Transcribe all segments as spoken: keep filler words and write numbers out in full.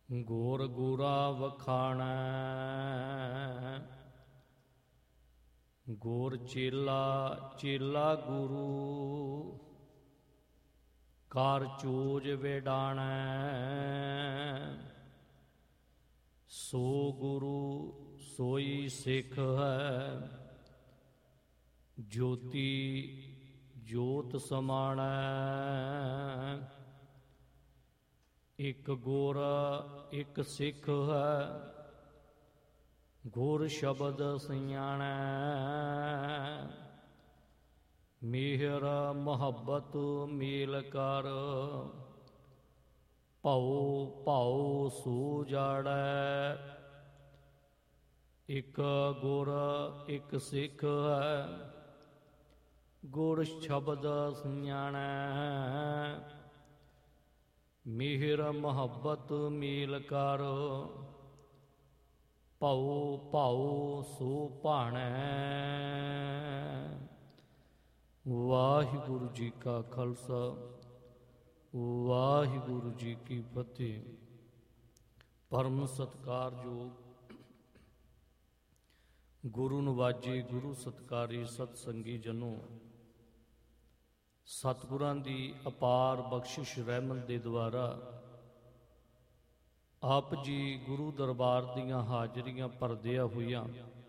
ਗੁਰ ਗੁਰਾ ਵਖਾਣੈ, ਗੁਰ ਚੇਲਾ ਚੇਲਾ ਗੁਰੂ, ਕਾਰ ਚੋਜ ਵਿਡਾਣੈ। ਸੋ ਗੁਰੂ ਸੋਈ ਸਿੱਖ ਹੈ, ਜੋਤੀ ਜੋਤ ਸਮਾਣੈ। ਇਕ ਗੁਰ ਇਕ ਸਿੱਖ ਹੈ, ਗੁਰ ਸ਼ਬਦ ਸਿਆਣੈ। ਮਿਹਰ ਮੁਹੱਬਤ ਮੇਲ ਕਰ, ਭਉ ਭਉ ਸੂ ਜਾੜੈ। ਇਕ ਗੁਰ ਇਕ ਸਿੱਖ ਹੈ, ਗੁਰ ਸ਼ਬਦ ਸਿਆਣੈ। ਮਿਹਰ ਮੁਹੱਬਤ ਮੇਲ ਕਰ, ਭਉ ਭਉ ਸੋ ਭਾਣੈ। ਵਾਹਿਗੁਰੂ ਜੀ ਕਾ ਖਾਲਸਾ, ਵਾਹਿਗੁਰੂ ਜੀ ਕੀ ਫਤਿਹ। ਪਰਮ ਸਤਿਕਾਰਯੋਗ ਗੁਰੂ ਨਿਵਾਜੇ, ਗੁਰੂ ਸਤਿਕਾਰੀ ਸਤ ਸੰਗੀ ਜਨੋ, ਸਤਿਗੁਰਾਂ ਦੀ ਅਪਾਰ ਬਖਸ਼ਿਸ਼ ਰਹਿਮਤ ਦੇ ਦੁਆਰਾ ਆਪ ਜੀ ਗੁਰੂ ਦਰਬਾਰ ਦੀਆਂ ਹਾਜ਼ਰੀਆਂ ਭਰਦਿਆਂ ਹੋਇਆਂ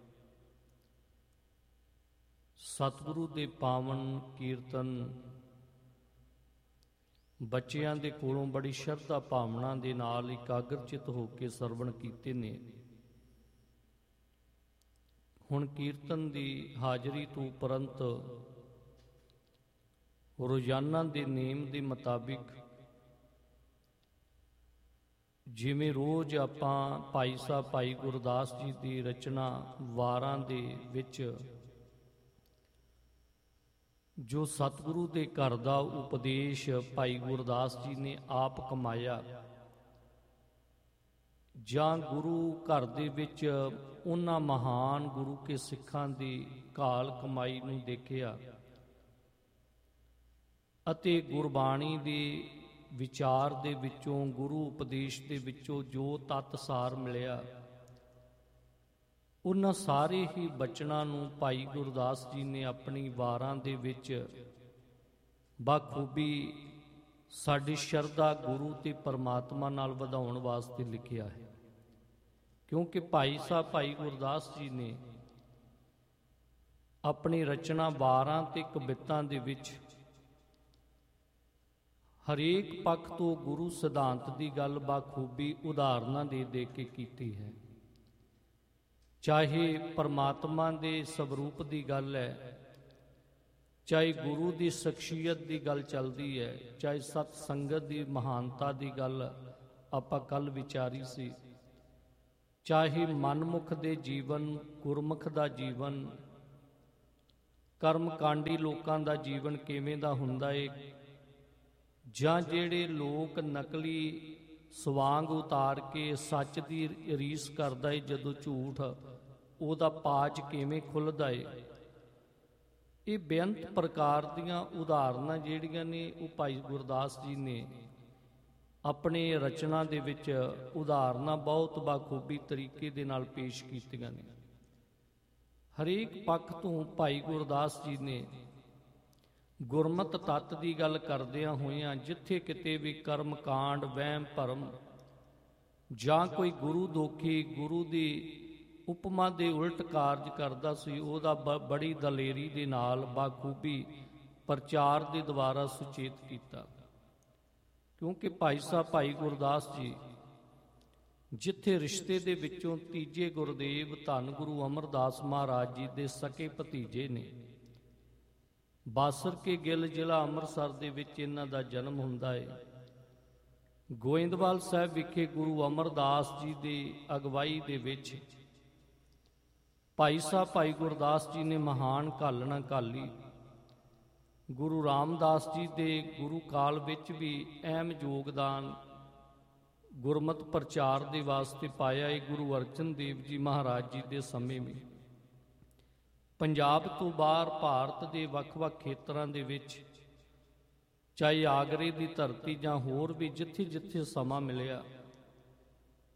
ਸਤਿਗੁਰੂ ਦੇ ਪਾਵਨ ਕੀਰਤਨ ਬੱਚਿਆਂ ਦੇ ਕੋਲੋਂ ਬੜੀ ਸ਼ਰਧਾ ਭਾਵਨਾ ਦੇ ਨਾਲ ਇਕਾਗਰਚਿਤ ਹੋ ਕੇ ਸਰਵਣ ਕੀਤੇ ਨੇ। ਹੁਣ ਕੀਰਤਨ ਦੀ ਹਾਜ਼ਰੀ ਤੋਂ ਉਪਰੰਤ ਰੋਜ਼ਾਨਾ ਦੇ ਨੇਮ ਦੇ ਮੁਤਾਬਿਕ ਜਿਵੇਂ ਰੋਜ਼ ਆਪਾਂ ਭਾਈ ਸਾਹਿਬ ਭਾਈ ਗੁਰਦਾਸ ਜੀ ਦੀ ਰਚਨਾ ਵਾਰਾਂ ਦੇ ਵਿੱਚ ਜੋ ਸਤਿਗੁਰੂ ਦੇ ਘਰ ਦਾ ਉਪਦੇਸ਼ ਭਾਈ ਗੁਰਦਾਸ ਜੀ ਨੇ ਆਪ ਕਮਾਇਆ, ਜਾਂ ਗੁਰੂ ਘਰ ਦੇ ਵਿੱਚ ਉਹਨਾਂ ਮਹਾਨ ਗੁਰੂ ਕੇ ਸਿੱਖਾਂ ਦੀ ਘਾਲ ਕਮਾਈ ਨੂੰ ਦੇਖਿਆ ਅਤੇ ਗੁਰਬਾਣੀ ਦੇ ਵਿਚਾਰ ਦੇ ਵਿੱਚੋਂ, ਗੁਰੂ ਉਪਦੇਸ਼ ਦੇ ਵਿੱਚੋਂ ਜੋ ਤੱਤ ਸਾਰ ਮਿਲਿਆ, ਉਹਨਾਂ ਸਾਰੇ ਹੀ ਬਚਨਾਂ ਨੂੰ ਭਾਈ ਗੁਰਦਾਸ ਜੀ ਨੇ ਆਪਣੀ ਵਾਰਾਂ ਦੇ ਵਿੱਚ ਬਾਖੂਬੀ ਸਾਡੀ ਸ਼ਰਧਾ ਗੁਰੂ ਤੇ ਪਰਮਾਤਮਾ ਨਾਲ ਵਧਾਉਣ ਵਾਸਤੇ ਲਿਖਿਆ ਹੈ। ਕਿਉਂਕਿ ਭਾਈ ਸਾਹਿਬ ਭਾਈ ਗੁਰਦਾਸ ਜੀ ਨੇ ਆਪਣੀ ਰਚਨਾ ਵਾਰਾਂ ਤੇ ਕਵਿਤਾਂ ਦੇ ਵਿੱਚ ਹਰੇਕ ਪੱਖ ਤੋਂ ਗੁਰੂ ਸਿਧਾਂਤ ਦੀ ਗੱਲ ਬਾਖੂਬੀ ਉਦਾਹਰਨਾਂ ਦੇ ਦੇ ਕੇ ਕੀਤੀ ਹੈ। ਚਾਹੇ ਪਰਮਾਤਮਾ ਦੇ ਸਵਰੂਪ ਦੀ ਗੱਲ ਹੈ, ਚਾਹੇ ਗੁਰੂ ਦੀ ਸ਼ਖਸੀਅਤ ਦੀ ਗੱਲ ਚੱਲਦੀ ਹੈ, ਚਾਹੇ ਸਤ ਸੰਗਤ ਦੀ ਮਹਾਨਤਾ ਦੀ ਗੱਲ ਆਪਾਂ ਕੱਲ ਵਿਚਾਰੀ ਸੀ, ਚਾਹੇ ਮਨਮੁਖ ਦੇ ਜੀਵਨ, ਗੁਰਮੁਖ ਦਾ ਜੀਵਨ, ਕਰਮਕਾਂਡੀ ਲੋਕਾਂ ਦਾ ਜੀਵਨ ਕਿਵੇਂ ਦਾ ਹੁੰਦਾ ਏ, ਜਾਂ ਜਿਹੜੇ ਲੋਕ ਨਕਲੀ ਸਵਾਂਗ ਉਤਾਰ ਕੇ ਸੱਚ ਦੀ ਰੀਸ ਕਰਦਾ ਏ, ਜਦੋਂ ਝੂਠ ਉਹਦਾ ਪਾਜ ਕਿਵੇਂ ਖੁੱਲ੍ਹਦਾ ਏ। ਇਹ ਬੇਅੰਤ ਪ੍ਰਕਾਰ ਦੀਆਂ ਉਦਾਹਰਨਾਂ ਜਿਹੜੀਆਂ ਨੇ ਉਹ ਭਾਈ ਗੁਰਦਾਸ ਜੀ ਨੇ ਆਪਣੇ ਰਚਨਾ ਦੇ ਵਿੱਚ ਉਦਾਹਰਨਾਂ ਬਹੁਤ ਬਾਖੂਬੀ ਤਰੀਕੇ ਦੇ ਨਾਲ ਪੇਸ਼ ਕੀਤੀਆਂ ਨੇ। ਹਰੇਕ ਪੱਖ ਤੋਂ ਭਾਈ ਗੁਰਦਾਸ ਜੀ ਨੇ ਗੁਰਮਤਿ ਤੱਤ ਦੀ ਗੱਲ ਕਰਦਿਆਂ ਹੋਇਆਂ ਜਿੱਥੇ ਕਿਤੇ ਵੀ ਕਰਮ ਕਾਂਡ, ਵਹਿਮ ਭਰਮ ਜਾਂ ਕੋਈ ਗੁਰੂ ਦੋਖੀ ਗੁਰੂ ਦੀ ਉਪਮਾ ਦੇ ਉਲਟ ਕਾਰਜ ਕਰਦਾ ਸੀ, ਉਹਦਾ ਬ ਬੜੀ ਦਲੇਰੀ ਦੇ ਨਾਲ ਬਾਖੂਬੀ ਪ੍ਰਚਾਰ ਦੇ ਦੁਆਰਾ ਸੁਚੇਤ ਕੀਤਾ। ਕਿਉਂਕਿ ਭਾਈ ਸਾਹਿਬ ਭਾਈ ਗੁਰਦਾਸ ਜੀ ਜਿੱਥੇ ਰਿਸ਼ਤੇ ਦੇ ਵਿੱਚੋਂ ਤੀਜੇ ਗੁਰਦੇਵ ਧੰਨ ਗੁਰੂ ਅਮਰਦਾਸ ਮਹਾਰਾਜ ਜੀ ਦੇ ਸਕੇ ਭਤੀਜੇ ਨੇ, ਬਾਸਰ ਕੇ ਗਿੱਲ ਜ਼ਿਲ੍ਹਾ ਅੰਮ੍ਰਿਤਸਰ ਦੇ ਵਿੱਚ ਇਹਨਾਂ ਦਾ ਜਨਮ ਹੁੰਦਾ ਹੈ। ਗੋਇੰਦਵਾਲ ਸਾਹਿਬ ਵਿਖੇ ਗੁਰੂ ਅਮਰਦਾਸ ਜੀ ਦੀ ਅਗਵਾਈ ਦੇ ਵਿੱਚ ਭਾਈ ਸਾਹਿਬ ਭਾਈ ਗੁਰਦਾਸ ਜੀ ਨੇ ਮਹਾਨ ਘਾਲਣਾ ਘਾਲੀ। ਗੁਰੂ ਰਾਮਦਾਸ ਜੀ ਦੇ ਗੁਰੂ ਕਾਲ ਵਿੱਚ ਵੀ ਅਹਿਮ ਯੋਗਦਾਨ ਗੁਰਮਤਿ ਪ੍ਰਚਾਰ ਦੇ ਵਾਸਤੇ ਪਾਇਆ ਹੈ। ਗੁਰੂ ਅਰਜਨ ਦੇਵ ਜੀ ਮਹਾਰਾਜ ਜੀ ਦੇ ਸਮੇਂ ਵੀ ਪੰਜਾਬ ਤੋਂ ਬਾਹਰ ਭਾਰਤ ਦੇ ਵੱਖ-ਵੱਖ ਖੇਤਰਾਂ ਦੇ ਵਿੱਚ ਚਾਹੇ ਆਗਰੇ ਦੀ ਧਰਤੀ ਜਾਂ ਹੋਰ ਵੀ ਜਿੱਥੇ ਜਿੱਥੇ ਸਮਾਂ ਮਿਲਿਆ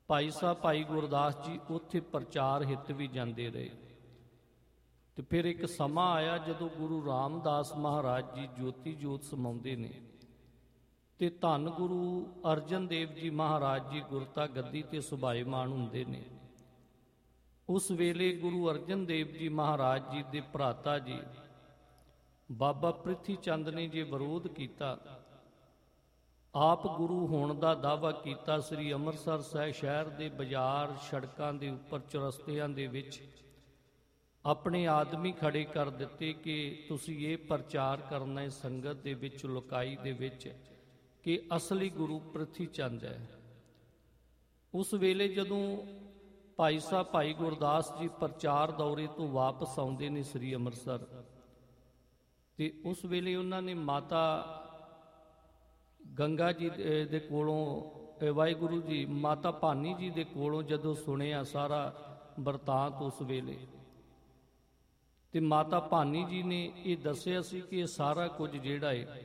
ਭਾਈ ਸਾਹਿਬ ਭਾਈ ਗੁਰਦਾਸ ਜੀ ਉੱਥੇ ਪ੍ਰਚਾਰ ਹਿੱਤ ਵੀ ਜਾਂਦੇ ਰਹੇ। ਤੇ ਫਿਰ ਇੱਕ ਸਮਾਂ ਆਇਆ ਜਦੋਂ ਗੁਰੂ ਰਾਮਦਾਸ ਮਹਾਰਾਜ ਜੀ ਜੋਤੀ ਜੋਤ ਸਮਾਉਂਦੇ ਨੇ ਤੇ ਧੰਨ ਗੁਰੂ ਅਰਜਨ ਦੇਵ ਜੀ ਮਹਾਰਾਜ ਜੀ ਗੁਰਤਾ ਗੱਦੀ ਤੇ ਸੁਭਾਏਮਾਨ ਹੁੰਦੇ ਨੇ। ਉਸ ਵੇਲੇ ਗੁਰੂ ਅਰਜਨ ਦੇਵ ਜੀ ਮਹਾਰਾਜ ਜੀ ਦੇ ਭਰਾਤਾ ਜੀ ਬਾਬਾ ਪ੍ਰਿਥੀ ਚੰਦ ਨੇ ਜੇ ਵਿਰੋਧ ਕੀਤਾ, ਆਪ ਗੁਰੂ ਹੋਣ ਦਾ ਦਾਅਵਾ ਕੀਤਾ। ਸ੍ਰੀ ਅੰਮ੍ਰਿਤਸਰ ਸਾਹਿਬ ਸ਼ਹਿਰ ਦੇ ਬਾਜ਼ਾਰ ਸੜਕਾਂ ਦੇ ਉੱਪਰ ਚੁਰਸਤਿਆਂ ਦੇ ਵਿੱਚ ਆਪਣੇ ਆਦਮੀ ਖੜੇ ਕਰ ਦਿੱਤੇ ਕਿ ਤੁਸੀਂ ਇਹ ਪ੍ਰਚਾਰ ਕਰਨਾ ਹੈ ਸੰਗਤ ਦੇ ਵਿੱਚ, ਲੁਕਾਈ ਦੇ ਵਿੱਚ, ਕਿ ਅਸਲੀ ਗੁਰੂ ਪ੍ਰਿਥੀ ਚੰਦ ਹੈ। ਉਸ ਵੇਲੇ ਜਦੋਂ ਭਾਈ ਸਾਹਿਬ ਭਾਈ ਗੁਰਦਾਸ ਜੀ ਪ੍ਰਚਾਰ ਦੌਰੇ ਤੋਂ ਵਾਪਸ ਆਉਂਦੇ ਨੇ ਸ੍ਰੀ ਅੰਮ੍ਰਿਤਸਰ, ਤੇ ਉਸ ਵੇਲੇ ਉਹਨਾਂ ਨੇ ਮਾਤਾ ਗੰਗਾ ਜੀ ਦੇ ਕੋਲੋਂ, ਵਾਹਿਗੁਰੂ ਜੀ, ਮਾਤਾ ਭਾਨੀ ਜੀ ਦੇ ਕੋਲੋਂ ਜਦੋਂ ਸੁਣਿਆ ਸਾਰਾ ਵਰਤਾਂਤ ਉਸ ਵੇਲੇ, ਤੇ ਮਾਤਾ ਭਾਨੀ ਜੀ ਨੇ ਇਹ ਦੱਸਿਆ ਸੀ ਕਿ ਇਹ ਸਾਰਾ ਕੁਝ ਜਿਹੜਾ ਹੈ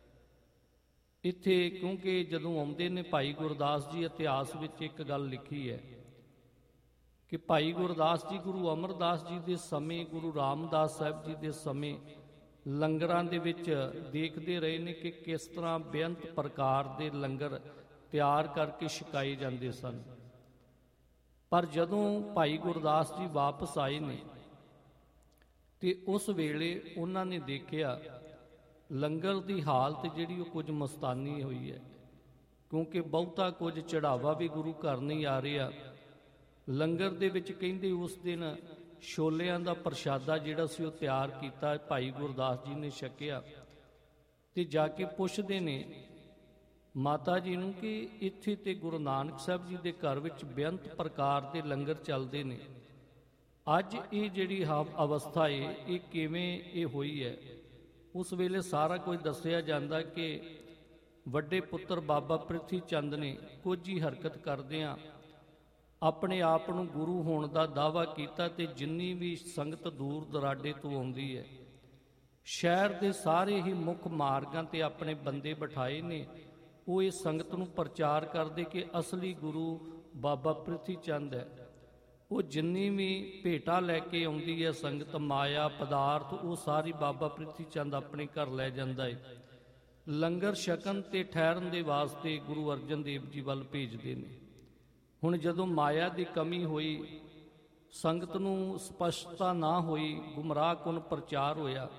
ਇੱਥੇ, ਕਿਉਂਕਿ ਜਦੋਂ ਆਉਂਦੇ ਨੇ ਭਾਈ ਗੁਰਦਾਸ ਜੀ, ਇਤਿਹਾਸ ਵਿੱਚ ਇੱਕ ਗੱਲ ਲਿਖੀ ਹੈ ਕਿ ਭਾਈ ਗੁਰਦਾਸ ਜੀ ਗੁਰੂ ਅਮਰਦਾਸ ਜੀ ਦੇ ਸਮੇਂ, ਗੁਰੂ ਰਾਮਦਾਸ ਸਾਹਿਬ ਜੀ ਦੇ ਸਮੇਂ ਲੰਗਰਾਂ ਦੇ ਵਿੱਚ ਦੇਖਦੇ ਰਹੇ ਨੇ ਕਿ ਕਿਸ ਤਰ੍ਹਾਂ ਬੇਅੰਤ ਪ੍ਰਕਾਰ ਦੇ ਲੰਗਰ ਤਿਆਰ ਕਰਕੇ ਛਕਾਏ ਜਾਂਦੇ ਸਨ। ਪਰ ਜਦੋਂ ਭਾਈ ਗੁਰਦਾਸ ਜੀ ਵਾਪਸ ਆਏ ਨੇ ਤੇ ਉਸ ਵੇਲੇ ਉਹਨਾਂ ਨੇ ਦੇਖਿਆ ਲੰਗਰ ਦੀ ਹਾਲਤ ਜਿਹੜੀ ਉਹ ਕੁਝ ਮਸਤਾਨੀ ਹੋਈ ਹੈ, ਕਿਉਂਕਿ ਬਹੁਤਾ ਕੁਝ ਚੜਾਵਾ ਵੀ ਗੁਰੂ ਘਰ ਨਹੀਂ ਆ ਰਿਹਾ। ਲੰਗਰ ਦੇ ਵਿੱਚ ਕਹਿੰਦੇ ਉਸ ਦਿਨ ਛੋਲਿਆਂ ਦਾ ਪ੍ਰਸ਼ਾਦਾ ਜਿਹੜਾ ਸੀ ਉਹ ਤਿਆਰ ਕੀਤਾ, ਭਾਈ ਗੁਰਦਾਸ ਜੀ ਨੇ ਛਕਿਆ ਤੇ ਜਾ ਕੇ ਪੁੱਛਦੇ ਨੇ ਮਾਤਾ ਜੀ ਨੂੰ ਕਿ ਇੱਥੇ ਤੇ ਗੁਰੂ ਨਾਨਕ ਸਾਹਿਬ ਜੀ ਦੇ ਘਰ ਵਿੱਚ ਬੇਅੰਤ ਪ੍ਰਕਾਰ ਦੇ ਲੰਗਰ ਚੱਲਦੇ ਨੇ, ਅੱਜ ਇਹ ਜਿਹੜੀ ਅਵਸਥਾ ਹੈ ਇਹ ਕਿਵੇਂ ਇਹ ਹੋਈ ਹੈ। ਉਸ ਵੇਲੇ ਸਾਰਾ ਕੁਝ ਦੱਸਿਆ ਜਾਂਦਾ ਕਿ ਵੱਡੇ ਪੁੱਤਰ ਬਾਬਾ ਪ੍ਰਿਥੀ ਚੰਦ ਨੇ ਕੁਝ ਹੀ ਹਰਕਤ ਕਰਦਿਆਂ ਆਪਣੇ ਆਪ ਨੂੰ ਗੁਰੂ ਹੋਣ ਦਾ ਦਾਅਵਾ ਕੀਤਾ, ਤੇ ਜਿੰਨੀ ਵੀ ਸੰਗਤ ਦੂਰ ਦਰਾਡੇ ਤੋਂ ਆਉਂਦੀ ਹੈ ਸ਼ਹਿਰ ਦੇ ਸਾਰੇ ਹੀ ਮੁੱਖ ਮਾਰਗਾਂ ਤੇ ਆਪਣੇ ਬੰਦੇ ਬਿਠਾਏ ਨੇ, ਉਹ ਇਸ ਸੰਗਤ ਨੂੰ ਪ੍ਰਚਾਰ ਕਰਦੇ ਕਿ ਅਸਲੀ ਗੁਰੂ ਬਾਬਾ ਪ੍ਰਿਥੀ ਚੰਦ ਹੈ। ਉਹ ਜਿੰਨੀ ਵੀ ਭੇਟਾ ਲੈ ਕੇ ਆਉਂਦੀ ਹੈ ਸੰਗਤ, ਮਾਇਆ ਪਦਾਰਥ, ਉਹ ਸਾਰੀ ਬਾਬਾ ਪ੍ਰਿਥੀ ਚੰਦ ਆਪਣੇ ਘਰ ਲੈ ਜਾਂਦਾ ਹੈ। ਲੰਗਰ ਛਕਣ ਤੇ ਠਹਿਰਨ ਦੇ ਵਾਸਤੇ ਗੁਰੂ ਅਰਜਨ ਦੇਵ ਜੀ ਵੱਲ ਭੇਜਦੇ ਨੇ। ਹੁਣ ਜਦੋਂ ਮਾਇਆ ਦੀ ਕਮੀ ਹੋਈ, ਸੰਗਤ ਨੂੰ ਸਪਸ਼ਟਤਾ ਨਾ ਹੋਈ, ਗੁੰਮਰਾਹ ਕੁਨ ਪ੍ਰਚਾਰ ਹੋਇਆ,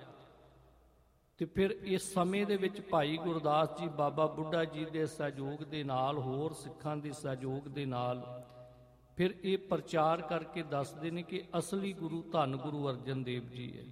ਤੇ ਫਿਰ ਇਸ ਸਮੇਂ ਦੇ ਵਿੱਚ ਭਾਈ ਗੁਰਦਾਸ ਜੀ ਬਾਬਾ ਬੁੱਢਾ ਜੀ ਦੇ ਸਹਿਯੋਗ ਦੇ ਨਾਲ, ਹੋਰ ਸਿੱਖਾਂ ਦੇ ਸਹਿਯੋਗ ਦੇ ਨਾਲ ਫਿਰ ਇਹ ਪ੍ਰਚਾਰ ਕਰਕੇ ਦੱਸਦੇ ਨੇ ਕਿ ਅਸਲੀ ਗੁਰੂ ਧੰਨ ਗੁਰੂ ਅਰਜਨ ਦੇਵ ਜੀ ਹੈ।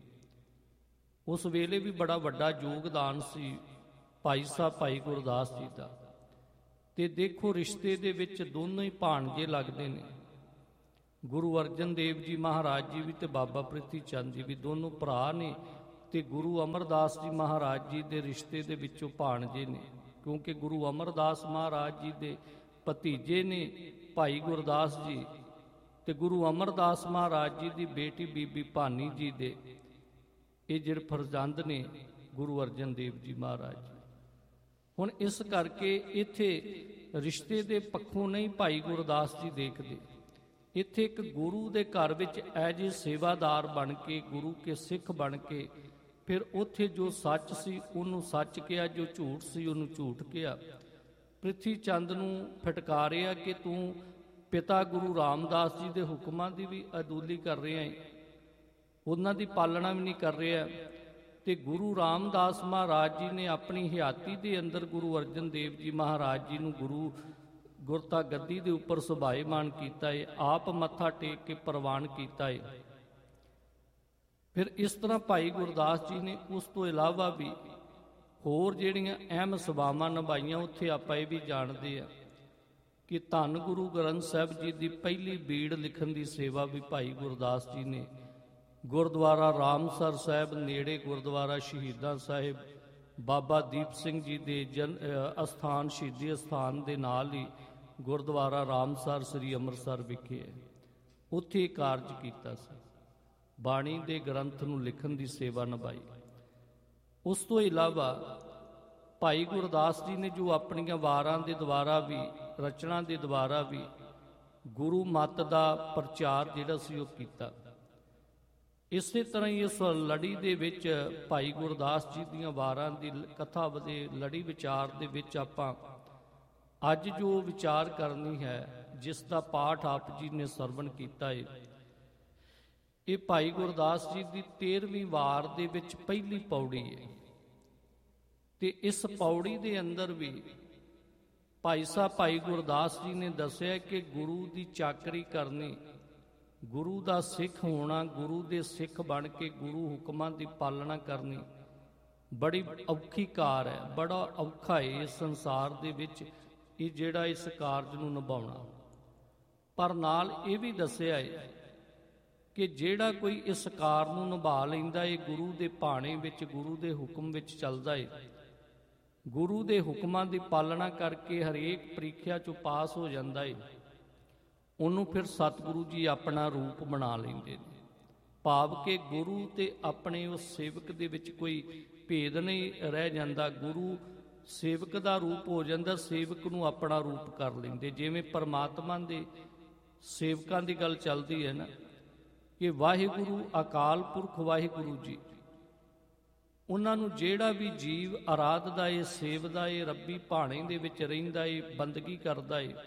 ਉਸ ਵੇਲੇ ਵੀ ਬੜਾ ਵੱਡਾ ਯੋਗਦਾਨ ਸੀ ਭਾਈ ਸਾਹਿਬ ਭਾਈ ਗੁਰਦਾਸ ਜੀ ਦਾ। ਤੇ ਦੇਖੋ ਰਿਸ਼ਤੇ ਦੇ ਵਿੱਚ ਦੋਨੋਂ ਹੀ ਭਾਣਜੇ ਲੱਗਦੇ ਨੇ, ਗੁਰੂ ਅਰਜਨ ਦੇਵ ਜੀ ਮਹਾਰਾਜ ਜੀ ਵੀ ਤੇ ਬਾਬਾ ਪ੍ਰਿਥੀ ਚੰਦ ਜੀ ਵੀ ਦੋਨੋਂ ਭਰਾ ਨੇ, ਤੇ ਗੁਰੂ ਅਮਰਦਾਸ ਜੀ ਮਹਾਰਾਜ ਜੀ ਦੇ ਰਿਸ਼ਤੇ ਦੇ ਵਿੱਚੋਂ ਭਾਣਜੇ ਨੇ, ਕਿਉਂਕਿ ਗੁਰੂ ਅਮਰਦਾਸ ਮਹਾਰਾਜ ਜੀ ਦੇ ਭਤੀਜੇ ਨੇ ਭਾਈ ਗੁਰਦਾਸ ਜੀ, ਤੇ ਗੁਰੂ ਅਮਰਦਾਸ ਮਹਾਰਾਜ ਜੀ ਦੀ ਬੇਟੀ ਬੀਬੀ ਭਾਨੀ ਜੀ ਦੇ ਇਹ ਜਿਹੜੇ ਫਰਜ਼ੰਦ ਨੇ ਗੁਰੂ ਅਰਜਨ ਦੇਵ ਜੀ ਮਹਾਰਾਜ ਜੀ। ਹੁਣ ਇਸ ਕਰਕੇ ਇੱਥੇ ਰਿਸ਼ਤੇ ਦੇ ਪੱਖੋਂ ਨਹੀਂ ਭਾਈ ਗੁਰਦਾਸ ਜੀ ਦੇਖਦੇ, ਇੱਥੇ ਇੱਕ ਗੁਰੂ ਦੇ ਘਰ ਵਿੱਚ ਐਜ ਏ ਸੇਵਾਦਾਰ ਬਣ ਕੇ, ਗੁਰੂ ਕੇ ਸਿੱਖ ਬਣ ਕੇ, ਫਿਰ ਉੱਥੇ ਜੋ ਸੱਚ ਸੀ ਉਹਨੂੰ ਸੱਚ ਕਿਹਾ, ਜੋ ਝੂਠ ਸੀ ਉਹਨੂੰ ਝੂਠ ਕਿਹਾ। ਪ੍ਰਿਥੀ ਚੰਦ ਨੂੰ ਫਟਕਾਰਿਆ ਕਿ ਤੂੰ ਪਿਤਾ ਗੁਰੂ ਰਾਮਦਾਸ ਜੀ ਦੇ ਹੁਕਮਾਂ ਦੀ ਵੀ ਅਦੂਲੀ ਕਰ ਰਿਹਾ ਹੈ, ਉਹਨਾਂ ਦੀ ਪਾਲਣਾ ਵੀ ਨਹੀਂ ਕਰ ਰਿਹਾ। ਤੇ ਗੁਰੂ ਰਾਮਦਾਸ ਮਹਾਰਾਜ ਜੀ ਨੇ ਆਪਣੀ ਹਯਾਤੀ ਦੇ ਅੰਦਰ ਗੁਰੂ ਅਰਜਨ ਦੇਵ ਜੀ ਮਹਾਰਾਜ ਜੀ ਨੂੰ ਗੁਰੂ ਗੁਰਤਾ ਗੱਦੀ ਦੇ ਉੱਪਰ ਸੁਭਾਏਮਾਨ ਕੀਤਾ ਹੈ, ਆਪ ਮੱਥਾ ਟੇਕ ਕੇ ਪ੍ਰਵਾਨ ਕੀਤਾ ਹੈ। ਫਿਰ ਇਸ ਤਰ੍ਹਾਂ ਭਾਈ ਗੁਰਦਾਸ ਜੀ ਨੇ ਉਸ ਤੋਂ ਇਲਾਵਾ ਵੀ ਹੋਰ ਜਿਹੜੀਆਂ ਅਹਿਮ ਸਭਾਵਾਂ ਨਿਭਾਈਆਂ। ਉੱਥੇ ਆਪਾਂ ਇਹ ਵੀ ਜਾਣਦੇ ਆ ਕਿ ਧੰਨ ਗੁਰੂ ਗ੍ਰੰਥ ਸਾਹਿਬ ਜੀ ਦੀ ਪਹਿਲੀ ਬੀੜ ਲਿਖਣ ਦੀ ਸੇਵਾ ਵੀ ਭਾਈ ਗੁਰਦਾਸ ਜੀ ਨੇ ਗੁਰਦੁਆਰਾ ਰਾਮਸਰ ਸਾਹਿਬ ਨੇੜੇ, ਗੁਰਦੁਆਰਾ ਸ਼ਹੀਦਾਂ ਸਾਹਿਬ ਬਾਬਾ ਦੀਪ ਸਿੰਘ ਜੀ ਦੇ ਜਨ ਅਸਥਾਨ, ਸ਼ਹੀਦੀ ਅਸਥਾਨ ਦੇ ਨਾਲ ਹੀ ਗੁਰਦੁਆਰਾ ਰਾਮਸਰ ਸ੍ਰੀ ਅੰਮ੍ਰਿਤਸਰ ਵਿਖੇ ਹੈ, ਉੱਥੇ ਕਾਰਜ ਕੀਤਾ ਸੀ। ਬਾਣੀ ਦੇ ਗ੍ਰੰਥ ਨੂੰ ਲਿਖਣ ਦੀ ਸੇਵਾ ਨਿਭਾਈ। ਉਸ ਤੋਂ ਇਲਾਵਾ ਭਾਈ ਗੁਰਦਾਸ ਜੀ ਨੇ ਜੋ ਆਪਣੀਆਂ ਵਾਰਾਂ ਦੇ ਦੁਆਰਾ ਵੀ, ਰਚਨਾ ਦੇ ਦੁਆਰਾ ਵੀ ਗੁਰੂ ਮਤ ਦਾ ਪ੍ਰਚਾਰ ਜਿਹੜਾ ਸੀ ਉਹ ਕੀਤਾ। ਇਸੇ ਤਰ੍ਹਾਂ ਹੀ ਇਸ ਲੜੀ ਦੇ ਵਿੱਚ ਭਾਈ ਗੁਰਦਾਸ ਜੀ ਦੀਆਂ ਵਾਰਾਂ ਦੀ ਕਥਾ ਦੇ ਲੜੀ ਵਿਚਾਰ ਦੇ ਵਿੱਚ ਆਪਾਂ ਅੱਜ ਜੋ ਵਿਚਾਰ ਕਰਨੀ ਹੈ, ਜਿਸ ਦਾ ਪਾਠ ਆਪ ਜੀ ਨੇ ਸਰਵਣ ਕੀਤਾ ਹੈ, ਇਹ ਭਾਈ ਗੁਰਦਾਸ ਜੀ ਦੀ ਤੇਰ੍ਹਵੀਂ ਵਾਰ ਦੇ ਵਿੱਚ ਪਹਿਲੀ ਪੌੜੀ ਹੈ। ਤੇ ਇਸ ਪੌੜੀ ਦੇ ਅੰਦਰ ਵੀ ਭਾਈ ਸਾਹਿਬ ਭਾਈ ਗੁਰਦਾਸ ਜੀ ਨੇ ਦੱਸਿਆ ਕਿ ਗੁਰੂ ਦੀ ਚਾਕਰੀ ਕਰਨੀ, ਗੁਰੂ ਦਾ ਸਿੱਖ ਹੋਣਾ, ਗੁਰੂ ਦੇ ਸਿੱਖ ਬਣ ਕੇ ਗੁਰੂ ਹੁਕਮਾਂ ਦੀ ਪਾਲਣਾ ਕਰਨੀ ਬੜੀ ਔਖੀ ਕਾਰ ਹੈ, ਬੜਾ ਔਖਾ ਹੈ ਇਸ ਸੰਸਾਰ ਦੇ ਵਿੱਚ ਇਹ ਜਿਹੜਾ ਇਸ ਕਾਰਜ ਨੂੰ ਨਿਭਾਉਣਾ। ਪਰ ਨਾਲ ਇਹ ਵੀ ਦੱਸਿਆ ਹੈ ਕਿ ਜਿਹੜਾ ਕੋਈ ਇਸ ਕਾਰ ਨੂੰ ਨਿਭਾ ਲੈਂਦਾ ਹੈ, ਗੁਰੂ ਦੇ ਭਾਣੇ ਵਿੱਚ, ਗੁਰੂ ਦੇ ਹੁਕਮ ਵਿੱਚ ਚੱਲਦਾ ਹੈ, ਗੁਰੂ ਦੇ ਹੁਕਮਾਂ ਦੀ ਪਾਲਣਾ ਕਰਕੇ ਹਰੇਕ ਪ੍ਰੀਖਿਆ 'ਚੋਂ ਪਾਸ ਹੋ ਜਾਂਦਾ ਹੈ, ਉਹਨੂੰ ਫਿਰ ਸਤਿਗੁਰੂ ਜੀ ਆਪਣਾ ਰੂਪ ਬਣਾ ਲੈਂਦੇ ਨੇ। ਭਾਵ ਕਿ ਗੁਰੂ ਤੇ ਆਪਣੇ ਉਸ ਸੇਵਕ ਦੇ ਵਿੱਚ ਕੋਈ ਭੇਦ ਨਹੀਂ ਰਹਿ ਜਾਂਦਾ, ਗੁਰੂ ਸੇਵਕ ਦਾ ਰੂਪ ਹੋ ਜਾਂਦਾ, ਸੇਵਕ ਨੂੰ ਆਪਣਾ ਰੂਪ ਕਰ ਲੈਂਦੇ। ਜਿਵੇਂ ਪਰਮਾਤਮਾ ਦੇ ਸੇਵਕਾਂ ਦੀ ਗੱਲ ਚੱਲਦੀ ਹੈ ਨਾ, ਕਿ ਵਾਹਿਗੁਰੂ ਅਕਾਲ ਪੁਰਖ ਵਾਹਿਗੁਰੂ ਜੀ, ਉਹਨਾਂ ਨੂੰ ਜਿਹੜਾ ਵੀ ਜੀਵ ਅਰਾਧਦਾ ਏ, ਸੇਵਦਾ ਏ, ਰੱਬੀ ਭਾਣੇ ਦੇ ਵਿੱਚ ਰਹਿੰਦਾ ਏ, ਬੰਦਗੀ ਕਰਦਾ ਏ,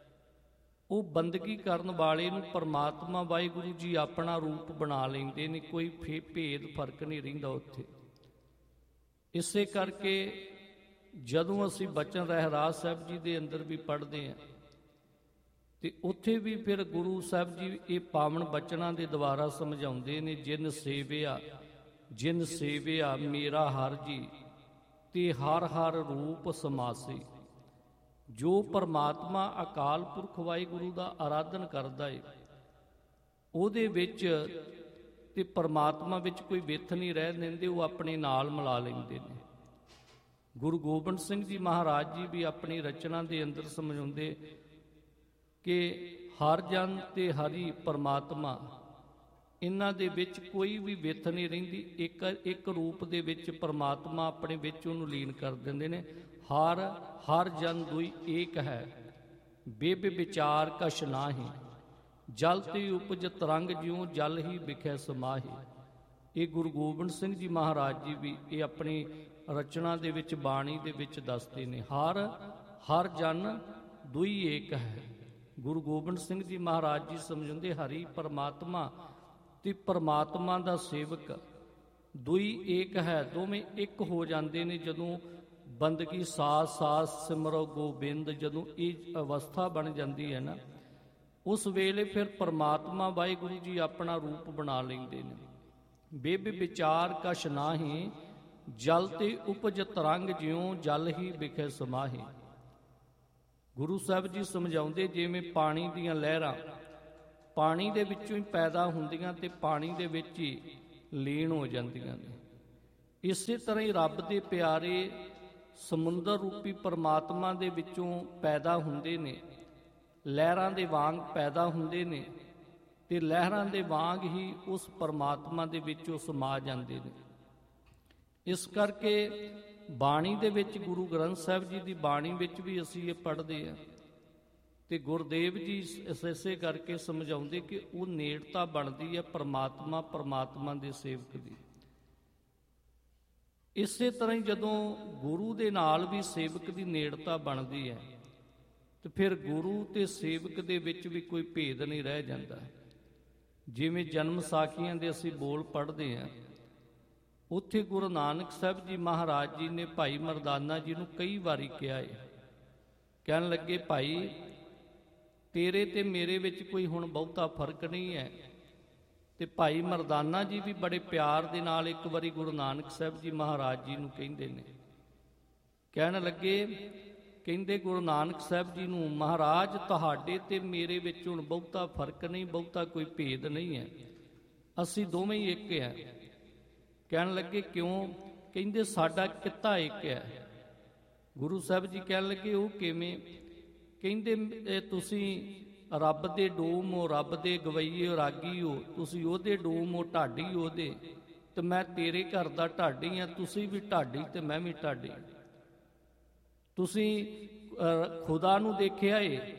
ਉਹ ਬੰਦਗੀ ਕਰਨ ਵਾਲੇ ਨੂੰ ਪਰਮਾਤਮਾ ਵਾਹਿਗੁਰੂ ਜੀ ਆਪਣਾ ਰੂਪ ਬਣਾ ਲੈਂਦੇ ਨੇ। ਕੋਈ ਫੇ ਭੇਦ ਫਰਕ ਨਹੀਂ ਰਹਿੰਦਾ ਉੱਥੇ। ਇਸੇ ਕਰਕੇ ਜਦੋਂ ਅਸੀਂ ਬਚਨ ਰਹਿਰਾਸ ਸਾਹਿਬ ਜੀ ਦੇ ਅੰਦਰ ਵੀ ਪੜ੍ਹਦੇ ਹਾਂ ਤੇ ਉੱਥੇ ਵੀ ਫਿਰ ਗੁਰੂ ਸਾਹਿਬ ਜੀ ਇਹ ਪਾਵਨ ਬਚਨਾਂ ਦੇ ਦੁਆਰਾ ਸਮਝਾਉਂਦੇ ਨੇ, ਜਿਨ ਸੇਵਿਆ ਜਿਨ ਸੇਵਿਆ ਮੇਰਾ ਹਰ ਜੀ ਤੇ ਹਰ ਹਰ ਰੂਪ ਸਮਾਸੇ। ਜੋ ਪਰਮਾਤਮਾ ਅਕਾਲ ਪੁਰਖ ਵਾਹਿਗੁਰੂ ਦਾ ਆਰਾਧਨ ਕਰਦਾ ਏ, ਉਹਦੇ ਵਿੱਚ ਤੇ ਪਰਮਾਤਮਾ ਵਿੱਚ ਕੋਈ ਵਿੱਥ ਨਹੀਂ ਰਹਿ ਦਿੰਦੇ, ਉਹ ਆਪਣੇ ਨਾਲ ਮਿਲਾ ਲੈਂਦੇ ਨੇ। ਗੁਰੂ ਗੋਬਿੰਦ ਸਿੰਘ ਜੀ ਮਹਾਰਾਜ ਜੀ ਵੀ ਆਪਣੀ ਰਚਨਾ ਦੇ ਅੰਦਰ ਸਮਝਾਉਂਦੇ ਕਿ ਹਰ ਜਨ ਤੇ ਹਰੀ ਪਰਮਾਤਮਾ, ਇਹਨਾਂ ਦੇ ਵਿੱਚ ਕੋਈ ਵੀ ਵਿੱਥ ਨਹੀਂ ਰਹਿੰਦੀ, ਇੱਕ ਇੱਕ ਰੂਪ ਦੇ ਵਿੱਚ ਪਰਮਾਤਮਾ ਆਪਣੇ ਵਿੱਚ ਉਹਨੂੰ ਲੀਨ ਕਰ ਦਿੰਦੇ ਨੇ। ਹਰ ਹਰ ਜਨ ਦੁਈ ਏਕ ਹੈ, ਬੇਬ ਵਿਚਾਰ ਕਛ ਨਾਹੀ, ਜਲ ਤੇ ਉਪਜ ਤਰੰਗ ਜਿਉ ਜਲ ਹੀ ਵਿਖੇ ਸਮਾਹੀ। ਇਹ ਗੁਰੂ ਗੋਬਿੰਦ ਸਿੰਘ ਜੀ ਮਹਾਰਾਜ ਜੀ ਵੀ ਇਹ ਆਪਣੀ ਰਚਨਾ ਦੇ ਵਿੱਚ, ਬਾਣੀ ਦੇ ਵਿੱਚ ਦੱਸਦੇ ਨੇ, ਹਰ ਹਰ ਜਨ ਦੁਈ ਏਕ ਹੈ। ਗੁਰੂ ਗੋਬਿੰਦ ਸਿੰਘ ਜੀ ਮਹਾਰਾਜ ਜੀ ਸਮਝਾਉਂਦੇ ਹਰੀ ਪਰਮਾਤਮਾ ਤੇ ਪਰਮਾਤਮਾ ਦਾ ਸੇਵਕ ਦੁਈ ਏਕ ਹੈ, ਦੋਵੇਂ ਇੱਕ ਹੋ ਜਾਂਦੇ ਨੇ। ਜਦੋਂ ਬੰਦਗੀ ਸਾਸ ਸਾਸ ਸਿਮਰੋ ਗੋਬਿੰਦ, ਜਦੋਂ ਇਹ ਅਵਸਥਾ ਬਣ ਜਾਂਦੀ ਹੈ ਨਾ, ਉਸ ਵੇਲੇ ਫਿਰ ਪਰਮਾਤਮਾ ਵਾਹਿਗੁਰੂ ਜੀ ਆਪਣਾ ਰੂਪ ਬਣਾ ਲੈਂਦੇ ਨੇ। ਬੇਬ ਵਿਚਾਰ ਕਛ ਨਾਹੀ, ਜਲ ਤੇ ਉਪਜ ਤਰੰਗ ਜਿਉ ਜਲ ਹੀ ਵਿਖੇ ਸਮਾਹੀ। ਗੁਰੂ ਸਾਹਿਬ ਜੀ ਸਮਝਾਉਂਦੇ ਜਿਵੇਂ ਪਾਣੀ ਦੀਆਂ ਲਹਿਰਾਂ ਪਾਣੀ ਦੇ ਵਿੱਚੋਂ ਹੀ ਪੈਦਾ ਹੁੰਦੀਆਂ ਤੇ ਪਾਣੀ ਦੇ ਵਿੱਚ ਹੀ ਲੀਨ ਹੋ ਜਾਂਦੀਆਂ ਨੇ, ਇਸੇ ਤਰ੍ਹਾਂ ਹੀ ਰੱਬ ਦੇ ਪਿਆਰੇ ਸਮੁੰਦਰ ਰੂਪੀ ਪਰਮਾਤਮਾ ਦੇ ਵਿੱਚੋਂ ਪੈਦਾ ਹੁੰਦੇ ਨੇ, ਲਹਿਰਾਂ ਦੇ ਵਾਂਗ ਪੈਦਾ ਹੁੰਦੇ ਨੇ ਤੇ ਲਹਿਰਾਂ ਦੇ ਵਾਂਗ ਹੀ ਉਸ ਪਰਮਾਤਮਾ ਦੇ ਵਿੱਚ ਉਹ ਸਮਾ ਜਾਂਦੇ ਨੇ। ਇਸ ਕਰਕੇ ਬਾਣੀ ਦੇ ਵਿੱਚ, ਗੁਰੂ ਗ੍ਰੰਥ ਸਾਹਿਬ ਜੀ ਦੀ ਬਾਣੀ ਵਿੱਚ ਵੀ ਅਸੀਂ ਇਹ ਪੜ੍ਹਦੇ ਹਾਂ ਤੇ ਗੁਰਦੇਵ ਜੀ ਇਸੇ ਕਰਕੇ ਸਮਝਾਉਂਦੇ ਕਿ ਉਹ ਨੇੜਤਾ ਬਣਦੀ ਹੈ ਪਰਮਾਤਮਾ ਪਰਮਾਤਮਾ ਦੇ ਸੇਵਕ ਦੀ। ਇਸੇ ਤਰ੍ਹਾਂ ਹੀ ਜਦੋਂ ਗੁਰੂ ਦੇ ਨਾਲ ਵੀ ਸੇਵਕ ਦੀ ਨੇੜਤਾ ਬਣਦੀ ਹੈ ਤੇ ਫਿਰ ਗੁਰੂ ਤੇ ਸੇਵਕ ਦੇ ਵਿੱਚ ਵੀ ਕੋਈ ਭੇਦ ਨਹੀਂ ਰਹਿ ਜਾਂਦਾ। ਜਿਵੇਂ ਜਨਮ ਸਾਖੀਆਂ ਦੇ ਅਸੀਂ ਬੋਲ ਪੜ੍ਹਦੇ ਹਾਂ, ਉੱਥੇ ਗੁਰੂ ਨਾਨਕ ਸਾਹਿਬ ਜੀ ਮਹਾਰਾਜ ਜੀ ਨੇ ਭਾਈ ਮਰਦਾਨਾ ਜੀ ਨੂੰ ਕਈ ਵਾਰੀ ਕਿਹਾ ਹੈ, ਕਹਿਣ ਲੱਗੇ ਭਾਈ ਤੇਰੇ ਤੇ ਮੇਰੇ ਵਿੱਚ ਕੋਈ ਹੁਣ ਬਹੁਤਾ ਫਰਕ ਨਹੀਂ ਹੈ। ਤੇ ਭਾਈ ਮਰਦਾਨਾ ਜੀ ਵੀ ਬੜੇ ਪਿਆਰ ਦੇ ਨਾਲ ਇੱਕ ਵਾਰੀ ਗੁਰੂ ਨਾਨਕ ਸਾਹਿਬ ਜੀ ਮਹਾਰਾਜ ਜੀ ਨੂੰ ਕਹਿੰਦੇ ਨੇ, ਕਹਿਣ ਲੱਗੇ, ਕਹਿੰਦੇ ਗੁਰੂ ਨਾਨਕ ਸਾਹਿਬ ਜੀ ਨੂੰ, ਮਹਾਰਾਜ ਤੁਹਾਡੇ ਤੇ ਮੇਰੇ ਵਿੱਚ ਹੁਣ ਬਹੁਤਾ ਫਰਕ ਨਹੀਂ, ਬਹੁਤਾ ਕੋਈ ਭੇਦ ਨਹੀਂ ਹੈ, ਅਸੀਂ ਦੋਵੇਂ ਹੀ ਇੱਕ ਹੈ। ਕਹਿਣ ਲੱਗੇ ਕਿਉਂ? ਕਹਿੰਦੇ ਸਾਡਾ ਕਿੱਤਾ ਇੱਕ ਹੈ। ਗੁਰੂ ਸਾਹਿਬ ਜੀ ਕਹਿਣ ਲੱਗੇ ਉਹ ਕਿਵੇਂ? ਕਹਿੰਦੇ ਤੁਸੀਂ ਰੱਬ ਦੇ ਡੋਮ ਹੋ, ਰੱਬ ਦੇ ਗਵਈਏ ਰਾਗੀ ਹੋ, ਤੁਸੀਂ ਉਹਦੇ ਡੋਮ ਹੋ, ਢਾਡੀ ਉਹਦੇ, ਤੇ ਮੈਂ ਤੇਰੇ ਘਰ ਦਾ ਢਾਡੀ ਹਾਂ, ਤੁਸੀਂ ਵੀ ਢਾਡੀ ਤੇ ਮੈਂ ਵੀ ਢਾਡੀ। ਤੁਸੀਂ ਖੁਦਾ ਨੂੰ ਦੇਖਿਆ ਏ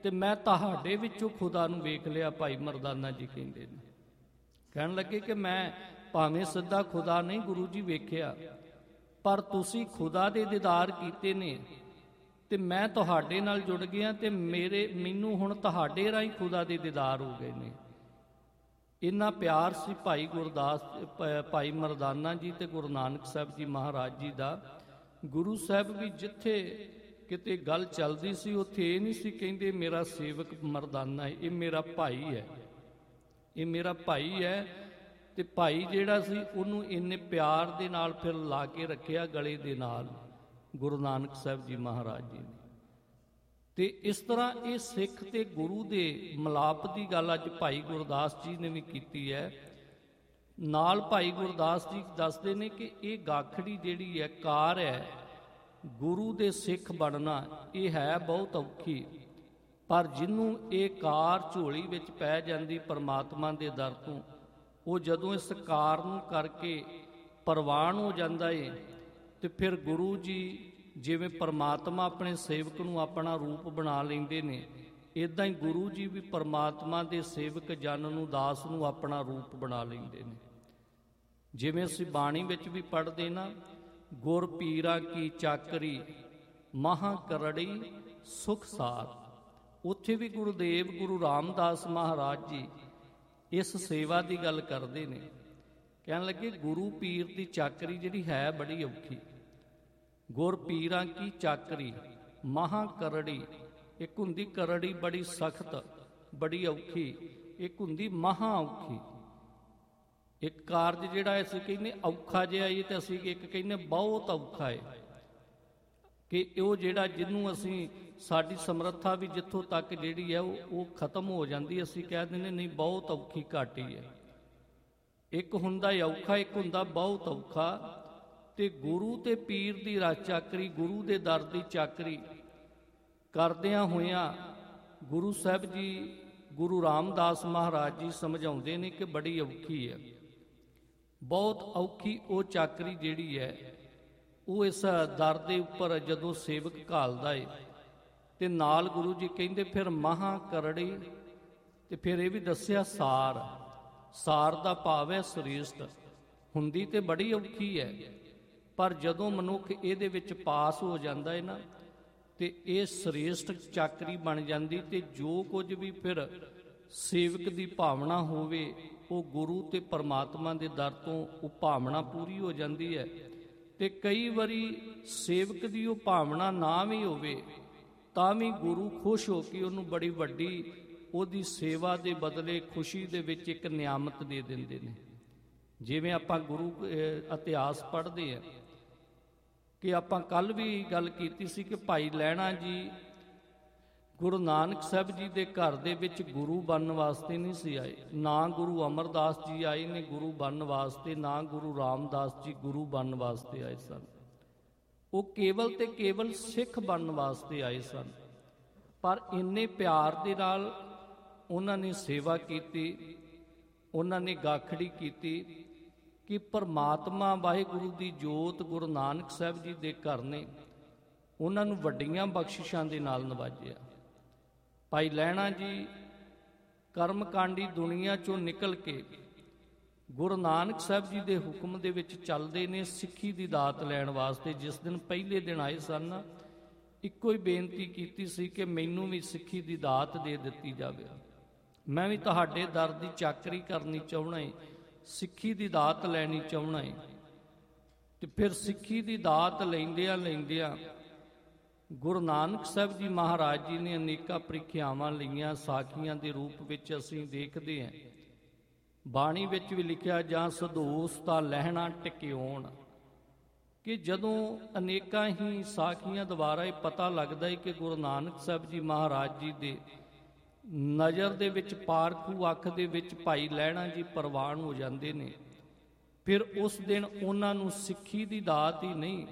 ਤੇ ਮੈਂ ਤੁਹਾਡੇ ਵਿੱਚੋਂ ਖੁਦਾ ਨੂੰ ਵੇਖ ਲਿਆ। ਭਾਈ ਮਰਦਾਨਾ ਜੀ ਕਹਿੰਦੇ ਨੇ, ਕਹਿਣ ਲੱਗੇ ਕਿ ਮੈਂ ਭਾਵੇਂ ਸਿੱਧਾ ਖੁਦਾ ਨਹੀਂ ਗੁਰੂ ਜੀ ਵੇਖਿਆ, ਪਰ ਤੁਸੀਂ ਖੁਦਾ ਦੇ ਦੀਦਾਰ ਕੀਤੇ ਨੇ ਤੇ ਮੈਂ ਤੁਹਾਡੇ ਨਾਲ ਜੁੜ ਗਿਆ ਤੇ ਮੇਰੇ ਮੈਨੂੰ ਹੁਣ ਤੁਹਾਡੇ ਰਾਹੀਂ ਖੁਦਾ ਦੇ ਦੀਦਾਰ ਹੋ ਗਏ ਨੇ। ਇੰਨਾ ਪਿਆਰ ਸੀ ਭਾਈ ਗੁਰਦਾਸ ਭਾਈ ਮਰਦਾਨਾ ਜੀ ਤੇ ਗੁਰੂ ਨਾਨਕ ਸਾਹਿਬ ਜੀ ਮਹਾਰਾਜ ਜੀ ਦਾ। ਗੁਰੂ ਸਾਹਿਬ ਵੀ ਜਿੱਥੇ ਕਿਤੇ ਗੱਲ ਚੱਲਦੀ ਸੀ ਉੱਥੇ ਇਹ ਨਹੀਂ ਸੀ ਕਹਿੰਦੇ ਮੇਰਾ ਸੇਵਕ ਮਰਦਾਨਾ ਹੈ, ਇਹ ਮੇਰਾ ਭਾਈ ਹੈ, ਇਹ ਮੇਰਾ ਭਾਈ ਹੈ। ਤੇ ਭਾਈ ਜਿਹੜਾ ਸੀ ਉਹਨੂੰ ਇੰਨੇ ਪਿਆਰ ਦੇ ਨਾਲ ਫਿਰ ਲਾ ਕੇ ਰੱਖਿਆ ਗਲੇ ਦੇ ਨਾਲ ਗੁਰੂ ਨਾਨਕ ਸਾਹਿਬ ਜੀ ਮਹਾਰਾਜ ਜੀ ਨੇ। ਤੇ ਇਸ ਤਰ੍ਹਾਂ ਇਹ ਸਿੱਖ ਤੇ ਗੁਰੂ ਦੇ ਮਿਲਾਪ ਦੀ ਗੱਲ ਅੱਜ ਭਾਈ ਗੁਰਦਾਸ ਜੀ ਨੇ ਵੀ ਕੀਤੀ ਹੈ। ਨਾਲ ਭਾਈ ਗੁਰਦਾਸ ਜੀ ਦੱਸਦੇ ਨੇ ਕਿ ਇਹ ਗਾਖੜੀ ਜਿਹੜੀ ਹੈ ਕਾਰ ਹੈ, ਗੁਰੂ ਦੇ ਸਿੱਖ ਬਣਨਾ ਇਹ ਹੈ ਬਹੁਤ ਔਖੀ, ਪਰ ਜਿਹਨੂੰ ਇਹ ਕਾਰ ਝੋਲੀ ਵਿੱਚ ਪੈ ਜਾਂਦੀ ਪਰਮਾਤਮਾ ਦੇ ਦਰ ਤੋਂ, ਉਹ ਜਦੋਂ ਇਸ ਕਾਰ ਨੂੰ ਕਰਕੇ ਪ੍ਰਵਾਨ ਹੋ ਜਾਂਦਾ ਏ ਤੇ ਫਿਰ ਗੁਰੂ ਜੀ ਜਿਵੇਂ ਪਰਮਾਤਮਾ ਆਪਣੇ ਸੇਵਕ ਨੂੰ ਆਪਣਾ ਰੂਪ ਬਣਾ ਲੈਂਦੇ ਨੇ, ਇੱਦਾਂ ਹੀ ਗੁਰੂ ਜੀ ਵੀ ਪਰਮਾਤਮਾ ਦੇ ਸੇਵਕ ਜਨ ਨੂੰ, ਦਾਸ ਨੂੰ ਆਪਣਾ ਰੂਪ ਬਣਾ ਲੈਂਦੇ ਨੇ। ਜਿਵੇਂ ਅਸੀਂ ਬਾਣੀ ਵਿੱਚ ਵੀ ਪੜ੍ਹਦੇ ਨਾ, ਗੁਰ ਪੀਰਾ ਕੀ ਚਾਕਰੀ ਮਹਾਂ ਕਰੜੀ ਸੁਖ ਸਾਰ, ਉੱਥੇ ਵੀ ਗੁਰੂਦੇਵ ਗੁਰੂ ਰਾਮਦਾਸ ਮਹਾਰਾਜ ਜੀ ਇਸ ਸੇਵਾ ਦੀ ਗੱਲ ਕਰਦੇ ਨੇ। ਕਹਿਣ ਲੱਗੇ ਗੁਰੂ ਪੀਰ ਦੀ ਚਾਕਰੀ ਜਿਹੜੀ ਹੈ ਬੜੀ ਔਖੀ। ਗੁਰ ਪੀਰਾਂ ਕੀ ਚਾਕਰੀ ਮਹਾਂ ਕਰੜੀ, ਇੱਕ ਹੁੰਦੀ ਕਰੜੀ ਬੜੀ ਸਖਤ ਬੜੀ ਔਖੀ, ਇੱਕ ਹੁੰਦੀ ਮਹਾਂ ਔਖੀ। ਇੱਕ ਕਾਰਜ ਜਿਹੜਾ ਅਸੀਂ ਕਹਿੰਦੇ ਔਖਾ ਜਿਹਾ ਇਹ ਤੇ ਅਸੀਂ ਇੱਕ ਕਹਿੰਦੇ ਬਹੁਤ ਔਖਾ ਹੈ, ਕਿ ਉਹ ਜਿਹੜਾ ਜਿਹਨੂੰ ਅਸੀਂ ਸਾਡੀ ਸਮਰੱਥਾ ਵੀ ਜਿੱਥੋਂ ਤੱਕ ਜਿਹੜੀ ਹੈ ਉਹ ਉਹ ਖਤਮ ਹੋ ਜਾਂਦੀ, ਅਸੀਂ ਕਹਿ ਦਿੰਦੇ ਨਹੀਂ ਬਹੁਤ ਔਖੀ ਘਾਟੀ ਹੈ। ਇੱਕ ਹੁੰਦਾ ਔਖਾ, ਇੱਕ ਹੁੰਦਾ ਬਹੁਤ ਔਖਾ। ਤੇ ਗੁਰੂ ਤੇ ਪੀਰ ਦੀ ਰਾਜ ਚਾਕਰੀ, ਗੁਰੂ ਦੇ ਦਰ ਦੀ ਚਾਕਰੀ ਕਰਦਿਆਂ ਹੋਇਆਂ ਗੁਰੂ ਸਾਹਿਬ ਜੀ ਗੁਰੂ ਰਾਮਦਾਸ ਮਹਾਰਾਜ ਜੀ ਸਮਝਾਉਂਦੇ ਨੇ ਕਿ ਬੜੀ ਔਖੀ ਹੈ, ਬਹੁਤ ਔਖੀ ਉਹ ਚਾਕਰੀ ਜਿਹੜੀ ਹੈ। ਉਹ ਇਸ ਦਰ ਦੇ ਉੱਪਰ ਜਦੋਂ ਸੇਵਕ ਘਾਲਦਾ ਏ ਤੇ ਨਾਲ ਗੁਰੂ ਜੀ ਕਹਿੰਦੇ ਫਿਰ ਮਹਾਂ ਕਰੜੀ, ਤੇ ਫਿਰ ਇਹ ਵੀ ਦੱਸਿਆ ਸਾਰ, ਸਾਰ ਦਾ ਭਾਵ ਹੈ ਸ੍ਰੇਸ਼ਟ। ਹੁੰਦੀ ਤੇ ਬੜੀ ਔਖੀ ਹੈ, ਪਰ ਜਦੋਂ ਮਨੁੱਖ ਇਹਦੇ ਵਿੱਚ ਪਾਸ ਹੋ ਜਾਂਦਾ ਹੈ ਨਾ, ਤੇ ਇਹ ਸ੍ਰੇਸ਼ਟ ਚਾਕਰੀ ਬਣ ਜਾਂਦੀ। ਤੇ ਜੋ ਕੁਝ ਵੀ ਫਿਰ ਸੇਵਕ ਦੀ ਭਾਵਨਾ ਹੋਵੇ ਉਹ ਗੁਰੂ ਤੇ ਪਰਮਾਤਮਾ ਦੇ ਦਰ ਤੋਂ ਉਹ ਭਾਵਨਾ ਪੂਰੀ ਹੋ ਜਾਂਦੀ ਹੈ। ਤੇ ਕਈ ਵਾਰੀ ਸੇਵਕ ਦੀ ਉਹ ਭਾਵਨਾ ਨਾ ਵੀ ਹੋਵੇ ਤਾਂ ਵੀ ਗੁਰੂ ਖੁਸ਼ ਹੋ ਕੇ ਉਹਨੂੰ ਬੜੀ ਵੱਡੀ ਉਹਦੀ ਸੇਵਾ ਦੇ ਬਦਲੇ ਖੁਸ਼ੀ ਦੇ ਵਿੱਚ ਇੱਕ ਨਿਆਮਤ ਦੇ ਦਿੰਦੇ ਨੇ। ਜਿਵੇਂ ਆਪਾਂ ਗੁਰੂ ਇਤਿਹਾਸ ਪੜ੍ਹਦੇ ਆ ਕਿ ਆਪਾਂ ਕੱਲ੍ਹ ਵੀ ਗੱਲ ਕੀਤੀ ਸੀ ਕਿ ਭਾਈ ਲਹਿਣਾ ਜੀ ਗੁਰੂ ਨਾਨਕ ਸਾਹਿਬ ਜੀ ਦੇ ਘਰ ਦੇ ਵਿੱਚ ਗੁਰੂ ਬਣਨ ਵਾਸਤੇ ਨਹੀਂ ਸੀ ਆਏ, ਨਾ ਗੁਰੂ ਅਮਰਦਾਸ ਜੀ ਆਏ ਨੇ ਗੁਰੂ ਬਣਨ ਵਾਸਤੇ, ਨਾ ਗੁਰੂ ਰਾਮਦਾਸ ਜੀ ਗੁਰੂ ਬਣਨ ਵਾਸਤੇ ਆਏ ਸਨ। ਉਹ ਕੇਵਲ ਤੇ ਕੇਵਲ ਸਿੱਖ ਬਣਨ ਵਾਸਤੇ ਆਏ ਸਨ। ਪਰ ਇੰਨੇ ਪਿਆਰ ਦੇ ਨਾਲ ਉਹਨਾਂ ਨੇ ਸੇਵਾ ਕੀਤੀ, ਉਹਨਾਂ ਨੇ ਗਾਖੜੀ ਕੀਤੀ ਕਿ ਪਰਮਾਤਮਾ ਵਾਹਿਗੁਰੂ ਦੀ ਜੋਤ ਗੁਰੂ ਨਾਨਕ ਸਾਹਿਬ ਜੀ ਦੇ ਘਰ ਨੇ ਉਹਨਾਂ ਨੂੰ ਵੱਡੀਆਂ ਬਖਸ਼ਿਸ਼ਾਂ ਦੇ ਨਾਲ ਨਵਾਜਿਆ। ਭਾਈ ਲਹਿਣਾ ਜੀ ਕਰਮਕਾਂਡੀ ਦੁਨੀਆ ਚੋਂ ਨਿਕਲ ਕੇ ਗੁਰੂ ਨਾਨਕ ਸਾਹਿਬ ਜੀ ਦੇ ਹੁਕਮ ਦੇ ਵਿੱਚ ਚੱਲਦੇ ਨੇ ਸਿੱਖੀ ਦੀ ਦਾਤ ਲੈਣ ਵਾਸਤੇ। ਜਿਸ ਦਿਨ ਪਹਿਲੇ ਦਿਨ ਆਏ ਸਨ, ਇੱਕੋ ਹੀ ਬੇਨਤੀ ਕੀਤੀ ਸੀ ਕਿ ਮੈਨੂੰ ਵੀ ਸਿੱਖੀ ਦੀ ਦਾਤ ਦੇ ਦਿੱਤੀ ਜਾਵੇ, ਮੈਂ ਵੀ ਤੁਹਾਡੇ ਦਰ ਦੀ ਚਾਕਰੀ ਕਰਨੀ ਚਾਹੁੰਦਾ ਏ, ਸਿੱਖੀ ਦੀ ਦਾਤ ਲੈਣੀ ਚਾਹੁੰਦਾ ਏ। ਤੇ ਫਿਰ ਸਿੱਖੀ ਦੀ ਦਾਤ ਲੈਂਦਿਆਂ ਲੈਂਦਿਆਂ ਗੁਰੂ ਨਾਨਕ ਸਾਹਿਬ ਜੀ ਮਹਾਰਾਜ ਜੀ ਨੇ ਅਨੇਕਾਂ ਪ੍ਰੀਖਿਆਵਾਂ ਲਈਆਂ। ਸਾਖੀਆਂ ਦੇ ਰੂਪ ਵਿੱਚ ਅਸੀਂ ਦੇਖਦੇ ਹਾਂ, ਬਾਣੀ ਵਿੱਚ ਵੀ ਲਿਖਿਆ ਜਾਂ ਸਦੋਸ ਦਾ ਲਹਿਣਾ ਟਿਕਿਉਣ, ਕਿ ਜਦੋਂ ਅਨੇਕਾਂ ਹੀ ਸਾਖੀਆਂ ਦੁਆਰਾ ਇਹ ਪਤਾ ਲੱਗਦਾ ਹੈ ਕਿ ਗੁਰੂ ਨਾਨਕ ਸਾਹਿਬ ਜੀ ਮਹਾਰਾਜ ਜੀ ਦੇ ਨਜ਼ਰ ਦੇ ਵਿੱਚ ਪਾਰਖੂ ਅੱਖ ਦੇ ਵਿੱਚ ਭਾਈ ਲਹਿਣਾ ਜੀ ਪ੍ਰਵਾਨ ਹੋ ਜਾਂਦੇ ਨੇ। ਫਿਰ ਉਸ ਦਿਨ ਉਹਨਾਂ ਨੂੰ ਸਿੱਖੀ ਦੀ ਦਾਤ ਹੀ ਨਹੀਂ,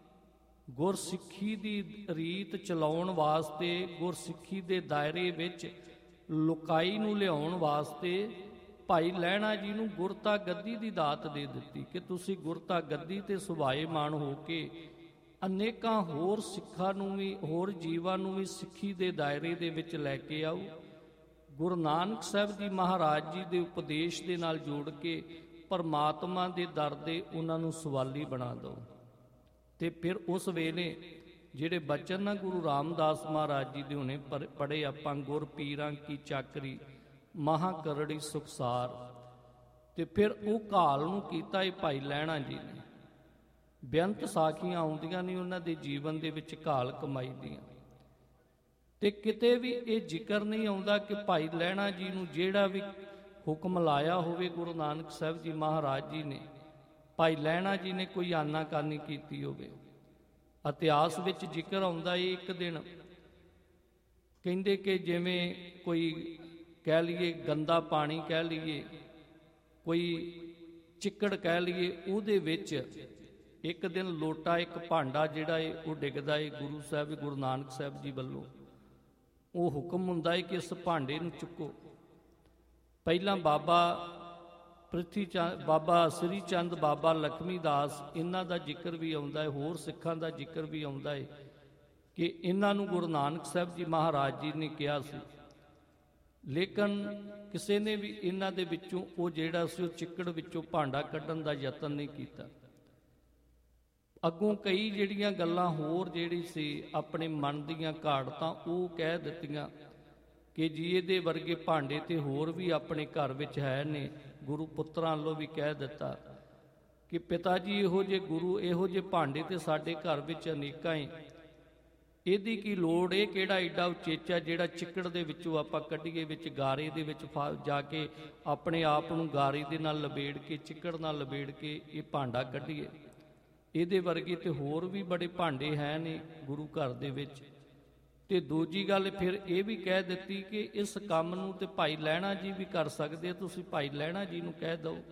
ਗੁਰਸਿੱਖੀ ਦੀ ਰੀਤ ਚਲਾਉਣ ਵਾਸਤੇ, ਗੁਰਸਿੱਖੀ ਦੇ ਦਾਇਰੇ ਵਿੱਚ ਲੁਕਾਈ ਨੂੰ ਲਿਆਉਣ ਵਾਸਤੇ ਭਾਈ ਲਹਿਣਾ ਜੀ ਨੂੰ ਗੁਰਤਾ ਗੱਦੀ ਦੀ ਦਾਤ ਦੇ ਦਿੱਤੀ ਕਿ ਤੁਸੀਂ ਗੁਰਤਾ ਗੱਦੀ ਤੇ ਸੁਭਾਏਮਾਨ ਹੋ ਕੇ ਅਨੇਕਾਂ ਹੋਰ ਸਿੱਖਾਂ ਨੂੰ ਵੀ, ਹੋਰ ਜੀਵਾਂ ਨੂੰ ਵੀ ਸਿੱਖੀ ਦੇ ਦਾਇਰੇ ਦੇ ਵਿੱਚ ਲੈ ਕੇ ਆਓ। ਗੁਰੂ ਨਾਨਕ ਸਾਹਿਬ ਜੀ ਮਹਾਰਾਜ ਜੀ ਦੇ ਉਪਦੇਸ਼ ਦੇ ਨਾਲ ਜੋੜ ਕੇ ਪਰਮਾਤਮਾ ਦੇ ਦਰ ਦੇ ਉਹਨਾਂ ਨੂੰ ਸਵਾਲੀ ਬਣਾ ਦਿਓ। ਤੇ ਫਿਰ ਉਸ ਵੇਲੇ ਜਿਹੜੇ ਬਚਨ ਨਾ ਗੁਰੂ ਰਾਮਦਾਸ ਮਹਾਰਾਜ ਜੀ ਦੇ ਹੁਣੇ ਪੜ੍ਹੇ ਆਪਾਂ, ਗੁਰ ਪੀਰਾਂ ਕੀ ਚਾਕਰੀ ਮਹਾਂ ਕਰੜੀ ਸੁਖਸਾਰ, ਤੇ ਫਿਰ ਉਹ ਘਾਲ ਨੂੰ ਕੀਤਾ ਇਹ ਭਾਈ ਲਹਿਣਾ ਜੀ ਨੇ। ਬੇਅੰਤ ਸਾਖੀਆਂ ਆਉਂਦੀਆਂ ਨੇ ਉਹਨਾਂ ਦੇ ਜੀਵਨ ਦੇ ਵਿੱਚ ਘਾਲ ਕਮਾਈ ਦੀਆਂ, ਤੇ ਕਿਤੇ ਵੀ ਇਹ ਜ਼ਿਕਰ ਨਹੀਂ ਆਉਂਦਾ ਕਿ ਭਾਈ ਲਹਿਣਾ ਜੀ ਨੂੰ ਜਿਹੜਾ ਵੀ ਹੁਕਮ ਲਾਇਆ ਹੋਵੇ ਗੁਰੂ ਨਾਨਕ ਸਾਹਿਬ ਜੀ ਮਹਾਰਾਜ ਜੀ ਨੇ, ਭਾਈ ਲਹਿਣਾ ਜੀ ਨੇ ਕੋਈ ਆਨਾਕਾਨੀ ਕੀਤੀ ਹੋਵੇ। ਇਤਿਹਾਸ ਵਿੱਚ ਜ਼ਿਕਰ ਆਉਂਦਾ ਇਹ ਇੱਕ ਦਿਨ ਕਹਿੰਦੇ ਕਿ ਜਿਵੇਂ ਕੋਈ ਕਹਿ ਲਈਏ ਗੰਦਾ ਪਾਣੀ ਕਹਿ ਲਈਏ, ਕੋਈ ਚਿੱਕੜ ਕਹਿ ਲਈਏ, ਉਹਦੇ ਵਿੱਚ ਇੱਕ ਦਿਨ ਲੋਟਾ, ਇੱਕ ਭਾਂਡਾ ਜਿਹੜਾ ਏ ਉਹ ਡਿੱਗਦਾ ਏ। ਗੁਰੂ ਸਾਹਿਬ ਗੁਰੂ ਨਾਨਕ ਸਾਹਿਬ ਜੀ ਵੱਲੋਂ ਉਹ ਹੁਕਮ ਹੁੰਦਾ ਹੈ ਕਿ ਇਸ ਭਾਂਡੇ ਨੂੰ ਚੁੱਕੋ। ਪਹਿਲਾਂ ਬਾਬਾ ਪ੍ਰਿਥੀ ਚੰਦ, ਬਾਬਾ ਸ੍ਰੀ ਚੰਦ, ਬਾਬਾ ਲਖਮੀ ਦਾਸ, ਇਹਨਾਂ ਦਾ ਜ਼ਿਕਰ ਵੀ ਆਉਂਦਾ ਹੈ, ਹੋਰ ਸਿੱਖਾਂ ਦਾ ਜ਼ਿਕਰ ਵੀ ਆਉਂਦਾ ਹੈ ਕਿ ਇਹਨਾਂ ਨੂੰ ਗੁਰੂ ਨਾਨਕ ਸਾਹਿਬ ਜੀ ਮਹਾਰਾਜ ਜੀ ਨੇ ਕਿਹਾ ਸੀ, ਲੇਕਿਨ ਕਿਸੇ ਨੇ ਵੀ ਇਹਨਾਂ ਦੇ ਵਿੱਚੋਂ ਉਹ ਜਿਹੜਾ ਸੀ ਉਹ ਚਿੱਕੜ ਵਿੱਚੋਂ ਭਾਂਡਾ ਕੱਢਣ ਦਾ ਯਤਨ ਨਹੀਂ ਕੀਤਾ। ਅੱਗੋਂ ਕਈ ਜਿਹੜੀਆਂ ਗੱਲਾਂ ਹੋਰ ਜਿਹੜੀ ਸੀ ਆਪਣੇ ਮਨ ਦੀਆਂ ਘਾੜਤਾਂ ਉਹ ਕਹਿ ਦਿੱਤੀਆਂ ਕਿ ਜੀ ਇਹਦੇ ਵਰਗੇ ਭਾਂਡੇ ਤੇ ਹੋਰ ਵੀ ਆਪਣੇ ਘਰ ਵਿੱਚ ਹੈ ਨੇ। ਗੁਰੂ ਪੁੱਤਰਾਂ ਵੱਲੋਂ ਵੀ ਕਹਿ ਦਿੱਤਾ ਕਿ ਪਿਤਾ ਜੀ ਇਹੋ ਜਿਹੇ ਗੁਰੂ, ਇਹੋ ਜਿਹੇ ਭਾਂਡੇ ਤੇ ਸਾਡੇ ਘਰ ਵਿੱਚ ਅਨੇਕਾਂ ਹੀ, ਇਹਦੀ ਕੀ ਲੋੜ, ਇਹ ਕਿਹੜਾ ਏਡਾ ਉਚੇਚਾ ਜਿਹੜਾ ਚਿੱਕੜ ਦੇ ਵਿੱਚੋਂ ਆਪਾਂ ਕੱਢੀਏ, ਵਿੱਚ ਗਾਰੇ ਦੇ ਵਿੱਚ ਜਾ ਕੇ ਆਪਣੇ ਆਪ ਨੂੰ ਗਾਰੇ ਦੇ ਨਾਲ ਲਬੇੜ ਕੇ, ਚਿੱਕੜ ਨਾਲ ਲਬੇੜ ਕੇ ਇਹ ਭਾਂਡਾ ਕੱਢੀਏ। ਇਹਦੇ ਵਰਗੇ ਤੇ ਹੋਰ ਵੀ ਬੜੇ ਭਾਂਡੇ ਹੈ ਨੇ ਗੁਰੂ ਘਰ ਦੇ ਵਿੱਚ। ਤੇ ਦੂਜੀ ਗੱਲ ਫਿਰ ਇਹ ਵੀ ਕਹਿ ਦਿੱਤੀ ਕਿ ਇਸ ਕੰਮ ਨੂੰ ਤੇ ਭਾਈ ਲਹਿਣਾ ਜੀ ਵੀ ਕਰ ਸਕਦੇ ਆ, ਤੁਸੀਂ ਭਾਈ ਲਹਿਣਾ ਜੀ ਨੂੰ ਕਹਿ ਦਿਓ।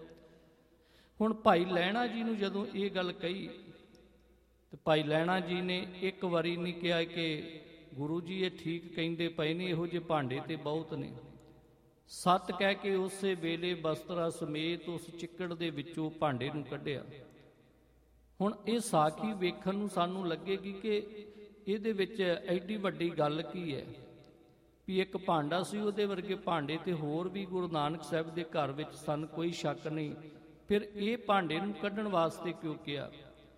ਹੁਣ ਭਾਈ ਲਹਿਣਾ ਜੀ ਨੂੰ ਜਦੋਂ ਇਹ ਗੱਲ ਕਹੀ ਤੇ ਭਾਈ ਲਹਿਣਾ ਜੀ ਨੇ ਇੱਕ ਵਾਰੀ ਨਹੀਂ ਕਿਹਾ ਕਿ ਗੁਰੂ ਜੀ ਇਹ ਠੀਕ ਕਹਿੰਦੇ ਪਏ ਨੇ, ਇਹੋ ਜਿਹੇ ਭਾਂਡੇ ਤੇ ਬਹੁਤ ਨੇ। ਸੱਤ ਕਹਿ ਕੇ ਉਸੇ ਵੇਲੇ ਬਸਤਰਾ ਸਮੇਤ ਉਸ ਚਿੱਕੜ ਦੇ ਵਿੱਚੋਂ ਭਾਂਡੇ ਨੂੰ ਕੱਢਿਆ। ਹੁਣ ਇਹ ਸਾਖੀ ਵੇਖਣ ਨੂੰ ਸਾਨੂੰ ਲੱਗੇਗੀ ਕਿ ਇਹਦੇ ਵਿੱਚ ਐਡੀ ਵੱਡੀ ਗੱਲ ਕੀ ਹੈ ਵੀ ਇੱਕ ਭਾਂਡਾ ਸੀ, ਉਹਦੇ ਵਰਗੇ ਭਾਂਡੇ ਤੇ ਹੋਰ ਵੀ ਗੁਰੂ ਨਾਨਕ ਸਾਹਿਬ ਦੇ ਘਰ ਵਿੱਚ ਸਨ, ਕੋਈ ਸ਼ੱਕ ਨਹੀਂ। ਫਿਰ ਇਹ ਭਾਂਡੇ ਨੂੰ ਕੱਢਣ ਵਾਸਤੇ ਕਿਉਂ ਕਿਹਾ?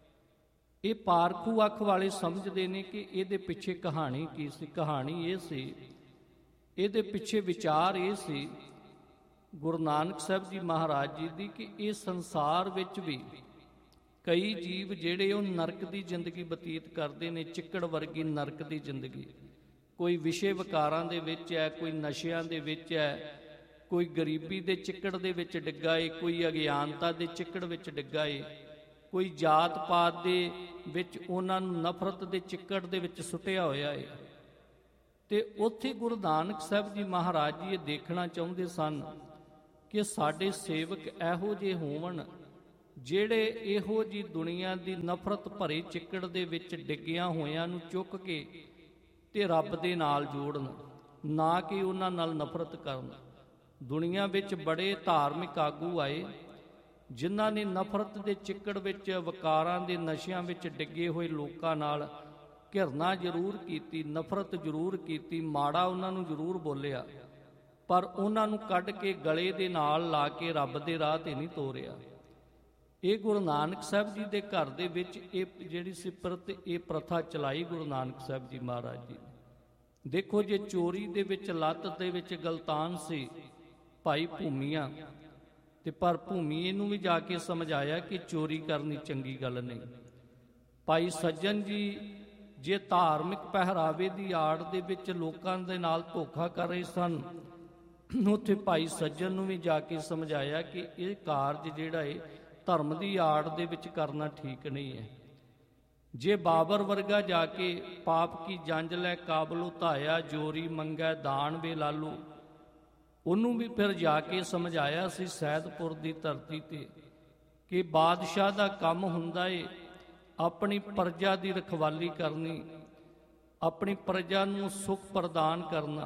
ਇਹ ਪਾਰਖੂ ਅੱਖ ਵਾਲੇ ਸਮਝਦੇ ਨੇ ਕਿ ਇਹਦੇ ਪਿੱਛੇ ਕਹਾਣੀ ਕੀ ਸੀ। ਕਹਾਣੀ ਇਹ ਸੀ, ਇਹਦੇ ਪਿੱਛੇ ਵਿਚਾਰ ਇਹ ਸੀ ਗੁਰੂ ਨਾਨਕ ਸਾਹਿਬ ਜੀ ਮਹਾਰਾਜ ਜੀ ਦੀ ਕਿ ਇਹ ਸੰਸਾਰ ਵਿੱਚ ਵੀ ਕਈ ਜੀਵ ਜਿਹੜੇ ਉਹ ਨਰਕ ਦੀ ਜ਼ਿੰਦਗੀ ਬਤੀਤ ਕਰਦੇ ਨੇ, ਚਿੱਕੜ ਵਰਗੀ ਨਰਕ ਦੀ ਜ਼ਿੰਦਗੀ। ਕੋਈ ਵਿਸ਼ੇ ਵਿਕਾਰਾਂ ਦੇ ਵਿੱਚ ਹੈ, ਕੋਈ ਨਸ਼ਿਆਂ ਦੇ ਵਿੱਚ ਹੈ, ਕੋਈ ਗਰੀਬੀ ਦੇ ਚਿੱਕੜ ਦੇ ਵਿੱਚ ਡਿੱਗਾ ਏ, ਕੋਈ ਅਗਿਆਨਤਾ ਦੇ ਚਿੱਕੜ ਵਿੱਚ ਡਿੱਗਾ ਏ, ਕੋਈ ਜਾਤ ਪਾਤ ਦੇ ਵਿੱਚ ਉਹਨਾਂ ਨੂੰ ਨਫ਼ਰਤ ਦੇ ਚਿੱਕੜ ਦੇ ਵਿੱਚ ਸੁੱਟਿਆ ਹੋਇਆ ਏ। ਤੇ ਉੱਥੇ ਗੁਰੂ ਨਾਨਕ ਸਾਹਿਬ ਜੀ ਮਹਾਰਾਜ ਜੀ ਇਹ ਦੇਖਣਾ ਚਾਹੁੰਦੇ ਸਨ ਕਿ ਸਾਡੇ ਸੇਵਕ ਇਹੋ ਜਿਹੇ ਹੋਵਣ ਜਿਹੜੇ ਇਹੋ ਜੀ ਦੁਨੀਆ ਦੀ ਨਫ਼ਰਤ ਭਰੇ ਚਿੱਕੜ ਦੇ ਵਿੱਚ ਡਿੱਗਿਆਂ ਹੋਇਆਂ ਨੂੰ ਚੁੱਕ ਕੇ ਤੇ ਰੱਬ ਦੇ ਨਾਲ ਜੋੜਨ, ਨਾ ਕਿ ਉਹਨਾਂ ਨਾਲ ਨਫ਼ਰਤ ਕਰਨ। ਦੁਨੀਆ ਵਿੱਚ ਬੜੇ ਧਾਰਮਿਕ ਆਗੂ ਆਏ ਜਿਨ੍ਹਾਂ ਨੇ ਨਫ਼ਰਤ ਦੇ ਚਿੱਕੜ ਵਿੱਚ, ਵਿਕਾਰਾਂ ਦੇ ਨਸ਼ਿਆਂ ਵਿੱਚ ਡਿੱਗੇ ਹੋਏ ਲੋਕਾਂ ਨਾਲ ਘਿਰਨਾ ਜ਼ਰੂਰ ਕੀਤੀ, ਨਫ਼ਰਤ ਜ਼ਰੂਰ ਕੀਤੀ, ਮਾੜਾ ਉਹਨਾਂ ਨੂੰ ਜ਼ਰੂਰ ਬੋਲਿਆ, ਪਰ ਉਹਨਾਂ ਨੂੰ ਕੱਢ ਕੇ ਗਲੇ ਦੇ ਨਾਲ ਲਾ ਕੇ ਰੱਬ ਦੇ ਰਾਹ ਤੇ ਨਹੀਂ ਤੋਰਿਆ। ਇਹ ਗੁਰੂ ਨਾਨਕ ਸਾਹਿਬ ਜੀ ਦੇ ਘਰ ਦੇ ਵਿੱਚ ਇਹ ਜਿਹੜੀ ਸਿਫਰਤ, ਇਹ ਪ੍ਰਥਾ ਚਲਾਈ ਗੁਰੂ ਨਾਨਕ ਸਾਹਿਬ ਜੀ ਮਹਾਰਾਜ ਜੀ ਨੇ। ਦੇਖੋ, ਜੇ ਚੋਰੀ ਦੇ ਵਿੱਚ ਲੱਤ ਦੇ ਵਿੱਚ ਗਲਤਾਨ ਸੀ ਭਾਈ ਭੂਮੀਆਂ, ਤੇ ਪਰ ਭੂਮੀਏ ਨੂੰ ਵੀ ਜਾ ਕੇ ਸਮਝਾਇਆ ਕਿ ਚੋਰੀ ਕਰਨੀ ਚੰਗੀ ਗੱਲ ਨਹੀਂ। ਭਾਈ ਸੱਜਣ ਜੀ ਜੇ ਧਾਰਮਿਕ ਪਹਿਰਾਵੇ ਦੀ ਆੜ ਦੇ ਵਿੱਚ ਲੋਕਾਂ ਦੇ ਨਾਲ ਧੋਖਾ ਕਰ ਰਹੇ ਸਨ, ਉੱਥੇ ਭਾਈ ਸੱਜਣ ਨੂੰ ਵੀ ਜਾ ਕੇ ਸਮਝਾਇਆ ਕਿ ਇਹ ਕਾਰਜ ਜਿਹੜਾ ਹੈ ਧਰਮ ਦੀ ਆੜ ਦੇ ਵਿੱਚ ਕਰਨਾ ਠੀਕ ਨਹੀਂ ਹੈ। ਜੇ ਬਾਬਰ ਵਰਗਾ ਜਾ ਕੇ ਪਾਪ ਕੀ ਜੰਜ ਲੈ ਕਾਬਲ ਉਧਾਇਆ, ਜੋਰੀ ਮੰਗੈ ਦਾਨ ਵੇ ਲਾਲੂ, ਉਹਨੂੰ ਵੀ ਫਿਰ ਜਾ ਕੇ ਸਮਝਾਇਆ ਸੀ ਸੈਦਪੁਰ ਦੀ ਧਰਤੀ ਤੇ ਕਿ ਬਾਦਸ਼ਾਹ ਦਾ ਕੰਮ ਹੁੰਦਾ ਏ ਆਪਣੀ ਪ੍ਰਜਾ ਦੀ ਰਖਵਾਲੀ ਕਰਨੀ, ਆਪਣੀ ਪ੍ਰਜਾ ਨੂੰ ਸੁੱਖ ਪ੍ਰਦਾਨ ਕਰਨਾ।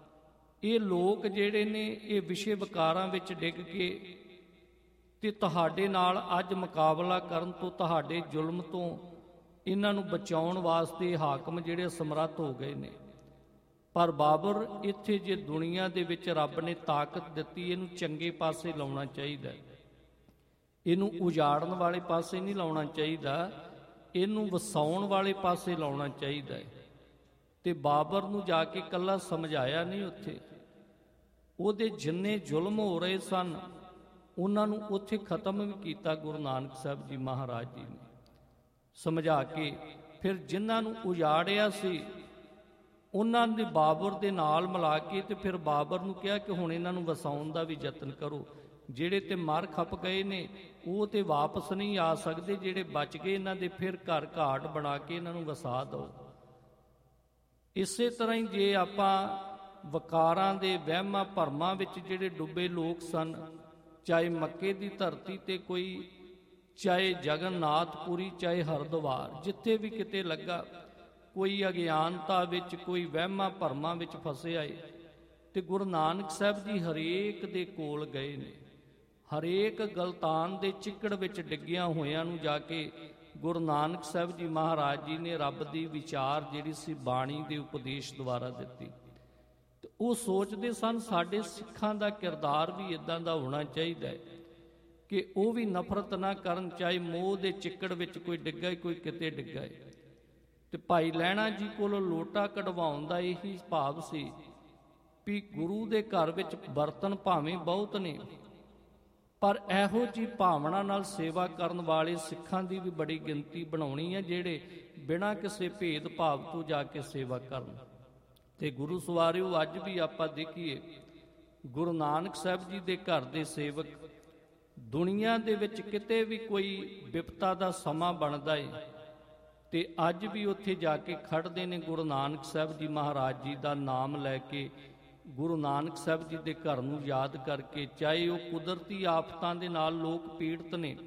ਇਹ ਲੋਕ ਜਿਹੜੇ ਨੇ ਇਹ ਵਿਸ਼ੇ ਵਿਕਾਰਾਂ ਵਿੱਚ ਡਿੱਗ ਕੇ ਤੇ ਤੁਹਾਡੇ ਨਾਲ ਅੱਜ ਮੁਕਾਬਲਾ ਕਰਨ ਤੋਂ, ਤੁਹਾਡੇ ਜ਼ੁਲਮ ਤੋਂ, ਇਹਨਾਂ ਨੂੰ ਬਚਾਉਣ ਵਾਸਤੇ ਹਾਕਮ ਜਿਹੜੇ ਸਮਰੱਥ ਹੋ ਗਏ ਨੇ। ਪਰ ਬਾਬਰ ਇੱਥੇ ਜੇ ਦੁਨੀਆ ਦੇ ਵਿੱਚ ਰੱਬ ਨੇ ਤਾਕਤ ਦਿੱਤੀ, ਇਹਨੂੰ ਚੰਗੇ ਪਾਸੇ ਲਾਉਣਾ ਚਾਹੀਦਾ, ਇਹਨੂੰ ਉਜਾੜਨ ਵਾਲੇ ਪਾਸੇ ਨਹੀਂ ਲਾਉਣਾ ਚਾਹੀਦਾ, ਇਹਨੂੰ ਵਸਾਉਣ ਵਾਲੇ ਪਾਸੇ ਲਾਉਣਾ ਚਾਹੀਦਾ ਹੈ। ਤੇ ਬਾਬਰ ਨੂੰ ਜਾ ਕੇ ਇਕੱਲਾ ਸਮਝਾਇਆ ਨਹੀਂ, ਉੱਥੇ ਉਹਦੇ ਜਿੰਨੇ ਜ਼ੁਲਮ ਹੋ ਰਹੇ ਸਨ ਉਹਨਾਂ ਨੂੰ ਉੱਥੇ ਖਤਮ ਵੀ ਕੀਤਾ ਗੁਰੂ ਨਾਨਕ ਸਾਹਿਬ ਜੀ ਮਹਾਰਾਜ ਜੀ ਨੇ ਸਮਝਾ ਕੇ। ਫਿਰ ਜਿਨ੍ਹਾਂ ਨੂੰ ਉਜਾੜਿਆ ਸੀ ਉਹਨਾਂ ਨੇ ਬਾਬਰ ਦੇ ਨਾਲ ਮਿਲਾ ਕੇ ਤੇ ਫਿਰ ਬਾਬਰ ਨੂੰ ਕਿਹਾ ਕਿ ਹੁਣ ਇਹਨਾਂ ਨੂੰ ਵਸਾਉਣ ਦਾ ਵੀ ਯਤਨ ਕਰੋ। ਜਿਹੜੇ ਤੇ ਮਰ ਖੱਪ ਗਏ ਨੇ ਉਹ ਤੇ ਵਾਪਸ ਨਹੀਂ ਆ ਸਕਦੇ, ਜਿਹੜੇ ਬਚ ਗਏ ਇਹਨਾਂ ਦੇ ਫਿਰ ਘਰ ਘਾਟ ਬਣਾ ਕੇ ਇਹਨਾਂ ਨੂੰ ਵਸਾ ਦਿਓ। ਇਸੇ ਤਰ੍ਹਾਂ ਹੀ ਜੇ ਆਪਾਂ ਵਕਾਰਾਂ ਦੇ ਵਹਿਮਾਂ ਭਰਮਾਂ ਵਿੱਚ ਜਿਹੜੇ ਡੁੱਬੇ ਲੋਕ ਸਨ, ਚਾਹੇ ਮੱਕੇ ਦੀ ਧਰਤੀ ਤੇ ਕੋਈ, ਚਾਹੇ ਜਗਨਨਾਥਪੁਰੀ, ਚਾਹੇ ਹਰਿਦੁਆਰ, ਜਿੱਥੇ ਵੀ ਕਿਤੇ ਲੱਗਾ ਕੋਈ ਅਗਿਆਨਤਾ ਵਿੱਚ, ਕੋਈ ਵਹਿਮਾਂ ਭਰਮਾਂ ਵਿੱਚ ਫਸੇ ਆਏ ਤੇ ਗੁਰੂ ਨਾਨਕ ਸਾਹਿਬ ਜੀ ਹਰੇਕ ਦੇ ਕੋਲ ਗਏ ਨੇ। ਹਰੇਕ ਗਲਤਾਨ ਦੇ ਚਿੱਕੜ ਵਿੱਚ ਡਿੱਗਿਆਂ ਹੋਇਆਂ ਨੂੰ ਜਾ ਕੇ ਗੁਰੂ ਨਾਨਕ ਸਾਹਿਬ ਜੀ ਮਹਾਰਾਜ ਜੀ ਨੇ ਰੱਬ ਦੀ ਵਿਚਾਰ ਜਿਹੜੀ ਸੀ ਬਾਣੀ ਦੇ ਉਪਦੇਸ਼ ਦੁਆਰਾ ਦਿੱਤੀ। ਤੇ ਉਹ ਸੋਚਦੇ ਸਨ ਸਾਡੇ ਸਿੱਖਾਂ ਦਾ ਕਿਰਦਾਰ ਵੀ ਇਦਾਂ ਦਾ ਹੋਣਾ ਚਾਹੀਦਾ ਹੈ ਕਿ ਉਹ ਵੀ ਨਫ਼ਰਤ ਨਾ ਕਰਨ, ਚਾਹੇ ਮੋਹ ਦੇ ਚਿੱਕੜ ਵਿੱਚ ਕੋਈ ਡਿੱਗਾ ਹੀ, ਕੋਈ ਕਿਤੇ ਡਿੱਗਾ ਹੈ। ਤੇ ਭਾਈ ਲਹਿਣਾ ਜੀ ਕੋਲੋਂ ਲੋਟਾ ਕਢਵਾਉਣ ਦਾ ਇਹੀ ਭਾਵ ਸੀ ਵੀ ਗੁਰੂ ਦੇ ਘਰ ਵਿੱਚ ਬਰਤਨ ਭਾਵੇਂ ਬਹੁਤ ਨੇ, ਪਰ ਇਹੋ ਜਿਹੀ ਭਾਵਨਾ ਨਾਲ ਸੇਵਾ ਕਰਨ ਵਾਲੇ ਸਿੱਖਾਂ ਦੀ ਵੀ ਬੜੀ ਗਿਣਤੀ ਬਣਾਉਣੀ ਹੈ, ਜਿਹੜੇ ਬਿਨਾਂ ਕਿਸੇ ਭੇਦ ਭਾਵ ਤੋਂ ਜਾ ਕੇ ਸੇਵਾ ਕਰਨ। ਤੇ ਗੁਰੂ ਸਵਾਰਿਓ, ਅੱਜ ਵੀ ਆਪਾਂ ਦੇਖੀਏ ਗੁਰੂ ਨਾਨਕ ਸਾਹਿਬ ਜੀ ਦੇ ਘਰ ਦੇ ਸੇਵਕ ਦੁਨੀਆ ਦੇ ਵਿੱਚ ਕਿਤੇ ਵੀ ਕੋਈ ਵਿਪਤਾ ਦਾ ਸਮਾਂ ਬਣਦਾ ਹੈ ਤੇ ਅੱਜ ਵੀ ਉੱਥੇ ਜਾ ਕੇ ਖੜਦੇ ਨੇ, ਗੁਰੂ ਨਾਨਕ ਸਾਹਿਬ ਜੀ ਮਹਾਰਾਜ ਜੀ ਦਾ ਨਾਮ ਲੈ ਕੇ, ਗੁਰੂ ਨਾਨਕ ਸਾਹਿਬ ਜੀ ਦੇ ਘਰ ਨੂੰ ਯਾਦ ਕਰਕੇ। ਚਾਹੇ ਉਹ ਕੁਦਰਤੀ ਆਫਤਾਂ ਦੇ ਨਾਲ ਲੋਕ ਪੀੜਤ ਨੇ,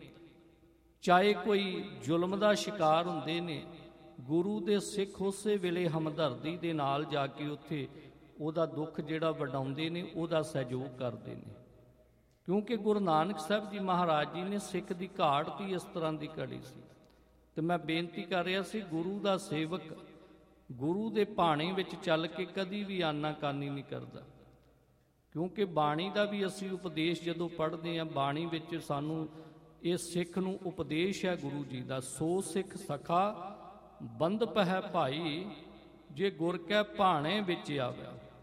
ਚਾਹੇ ਕੋਈ ਜ਼ੁਲਮ ਦਾ ਸ਼ਿਕਾਰ ਹੁੰਦੇ ਨੇ, ਗੁਰੂ ਦੇ ਸਿੱਖ ਉਸੇ ਵੇਲੇ ਹਮਦਰਦੀ ਦੇ ਨਾਲ ਜਾ ਕੇ ਉੱਥੇ ਉਹਦਾ ਦੁੱਖ ਜਿਹੜਾ ਵਡਾਉਂਦੇ ਨੇ, ਉਹਦਾ ਸਹਿਯੋਗ ਕਰਦੇ ਨੇ। ਕਿਉਂਕਿ ਗੁਰੂ ਨਾਨਕ ਸਾਹਿਬ ਜੀ ਮਹਾਰਾਜ ਜੀ ਨੇ ਸਿੱਖ ਦੀ ਘਾਟ ਦੀ ਇਸ ਤਰ੍ਹਾਂ ਦੀ ਘੜੀ ਸੀ। ਤੇ ਮੈਂ ਬੇਨਤੀ ਕਰ ਰਿਹਾ ਸੀ, ਗੁਰੂ ਦਾ ਸੇਵਕ ਗੁਰੂ ਦੇ ਭਾਣੇ ਵਿੱਚ ਚੱਲ ਕੇ ਕਦੀ ਵੀ ਆਨਾਕਾਨੀ ਨਹੀਂ ਕਰਦਾ। ਕਿਉਂਕਿ ਬਾਣੀ ਦਾ ਵੀ ਅਸੀਂ ਉਪਦੇਸ਼ ਜਦੋਂ ਪੜ੍ਹਦੇ ਹਾਂ, ਬਾਣੀ ਵਿੱਚ ਸਾਨੂੰ ਇਹ ਸਿੱਖ ਨੂੰ ਉਪਦੇਸ਼ ਹੈ ਗੁਰੂ ਜੀ ਦਾ, ਸੋ ਸਿੱਖ ਸਖਾ ਬੰਧਪ ਹੈ ਭਾਈ, ਜੇ ਗੁਰ ਕੈ ਭਾਣੇ ਵਿੱਚ ਆਵੇ।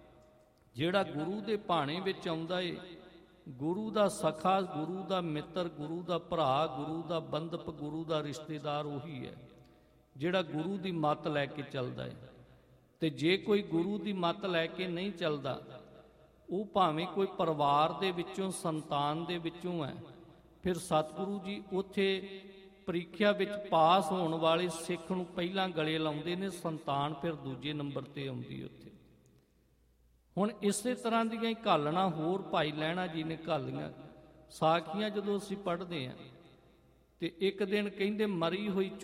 ਜਿਹੜਾ ਗੁਰੂ ਦੇ ਭਾਣੇ ਵਿੱਚ ਆਉਂਦਾ ਏ, ਗੁਰੂ ਦਾ ਸਖਾ, ਗੁਰੂ ਦਾ ਮਿੱਤਰ, ਗੁਰੂ ਦਾ ਭਰਾ, ਗੁਰੂ ਦਾ ਬੰਧਪ, ਗੁਰੂ ਦਾ ਰਿਸ਼ਤੇਦਾਰ ਉਹੀ ਹੈ ਜਿਹੜਾ ਗੁਰੂ ਦੀ ਮੱਤ ਲੈ ਕੇ ਚੱਲਦਾ ਹੈ। ਤੇ ਜੇ ਕੋਈ ਗੁਰੂ ਦੀ ਮੱਤ ਲੈ ਕੇ ਨਹੀਂ ਚੱਲਦਾ, ਉਹ ਭਾਵੇਂ ਕੋਈ ਪਰਿਵਾਰ ਦੇ ਵਿੱਚੋਂ, ਸੰਤਾਨ ਦੇ ਵਿੱਚੋਂ ਹੈ, ਫਿਰ ਸਤਿਗੁਰੂ ਜੀ ਉੱਥੇ ਪ੍ਰੀਖਿਆ ਵਿੱਚ ਪਾਸ ਹੋਣ ਵਾਲੇ ਸਿੱਖ ਨੂੰ ਪਹਿਲਾਂ ਗਲੇ ਲਾਉਂਦੇ ਨੇ, ਸੰਤਾਨ ਫਿਰ ਦੂਜੇ ਨੰਬਰ ਤੇ ਆਉਂਦੀ ਉੱਥੇ। ਹੁਣ ਇਸੇ ਤਰ੍ਹਾਂ ਦੀਆਂ ਹੀ ਘਾਲਣਾ ਹੋਰ ਭਾਈ ਲਹਿਣਾ ਜੀ ਨੇ ਘਾਲੀਆਂ। ਸਾਖੀਆਂ ਜਦੋਂ ਅਸੀਂ ਪੜ੍ਹਦੇ ਹਾਂ ਤੇ ਇੱਕ ਦਿਨ ਕਹਿੰਦੇ ਮਰੀ ਹੋਈ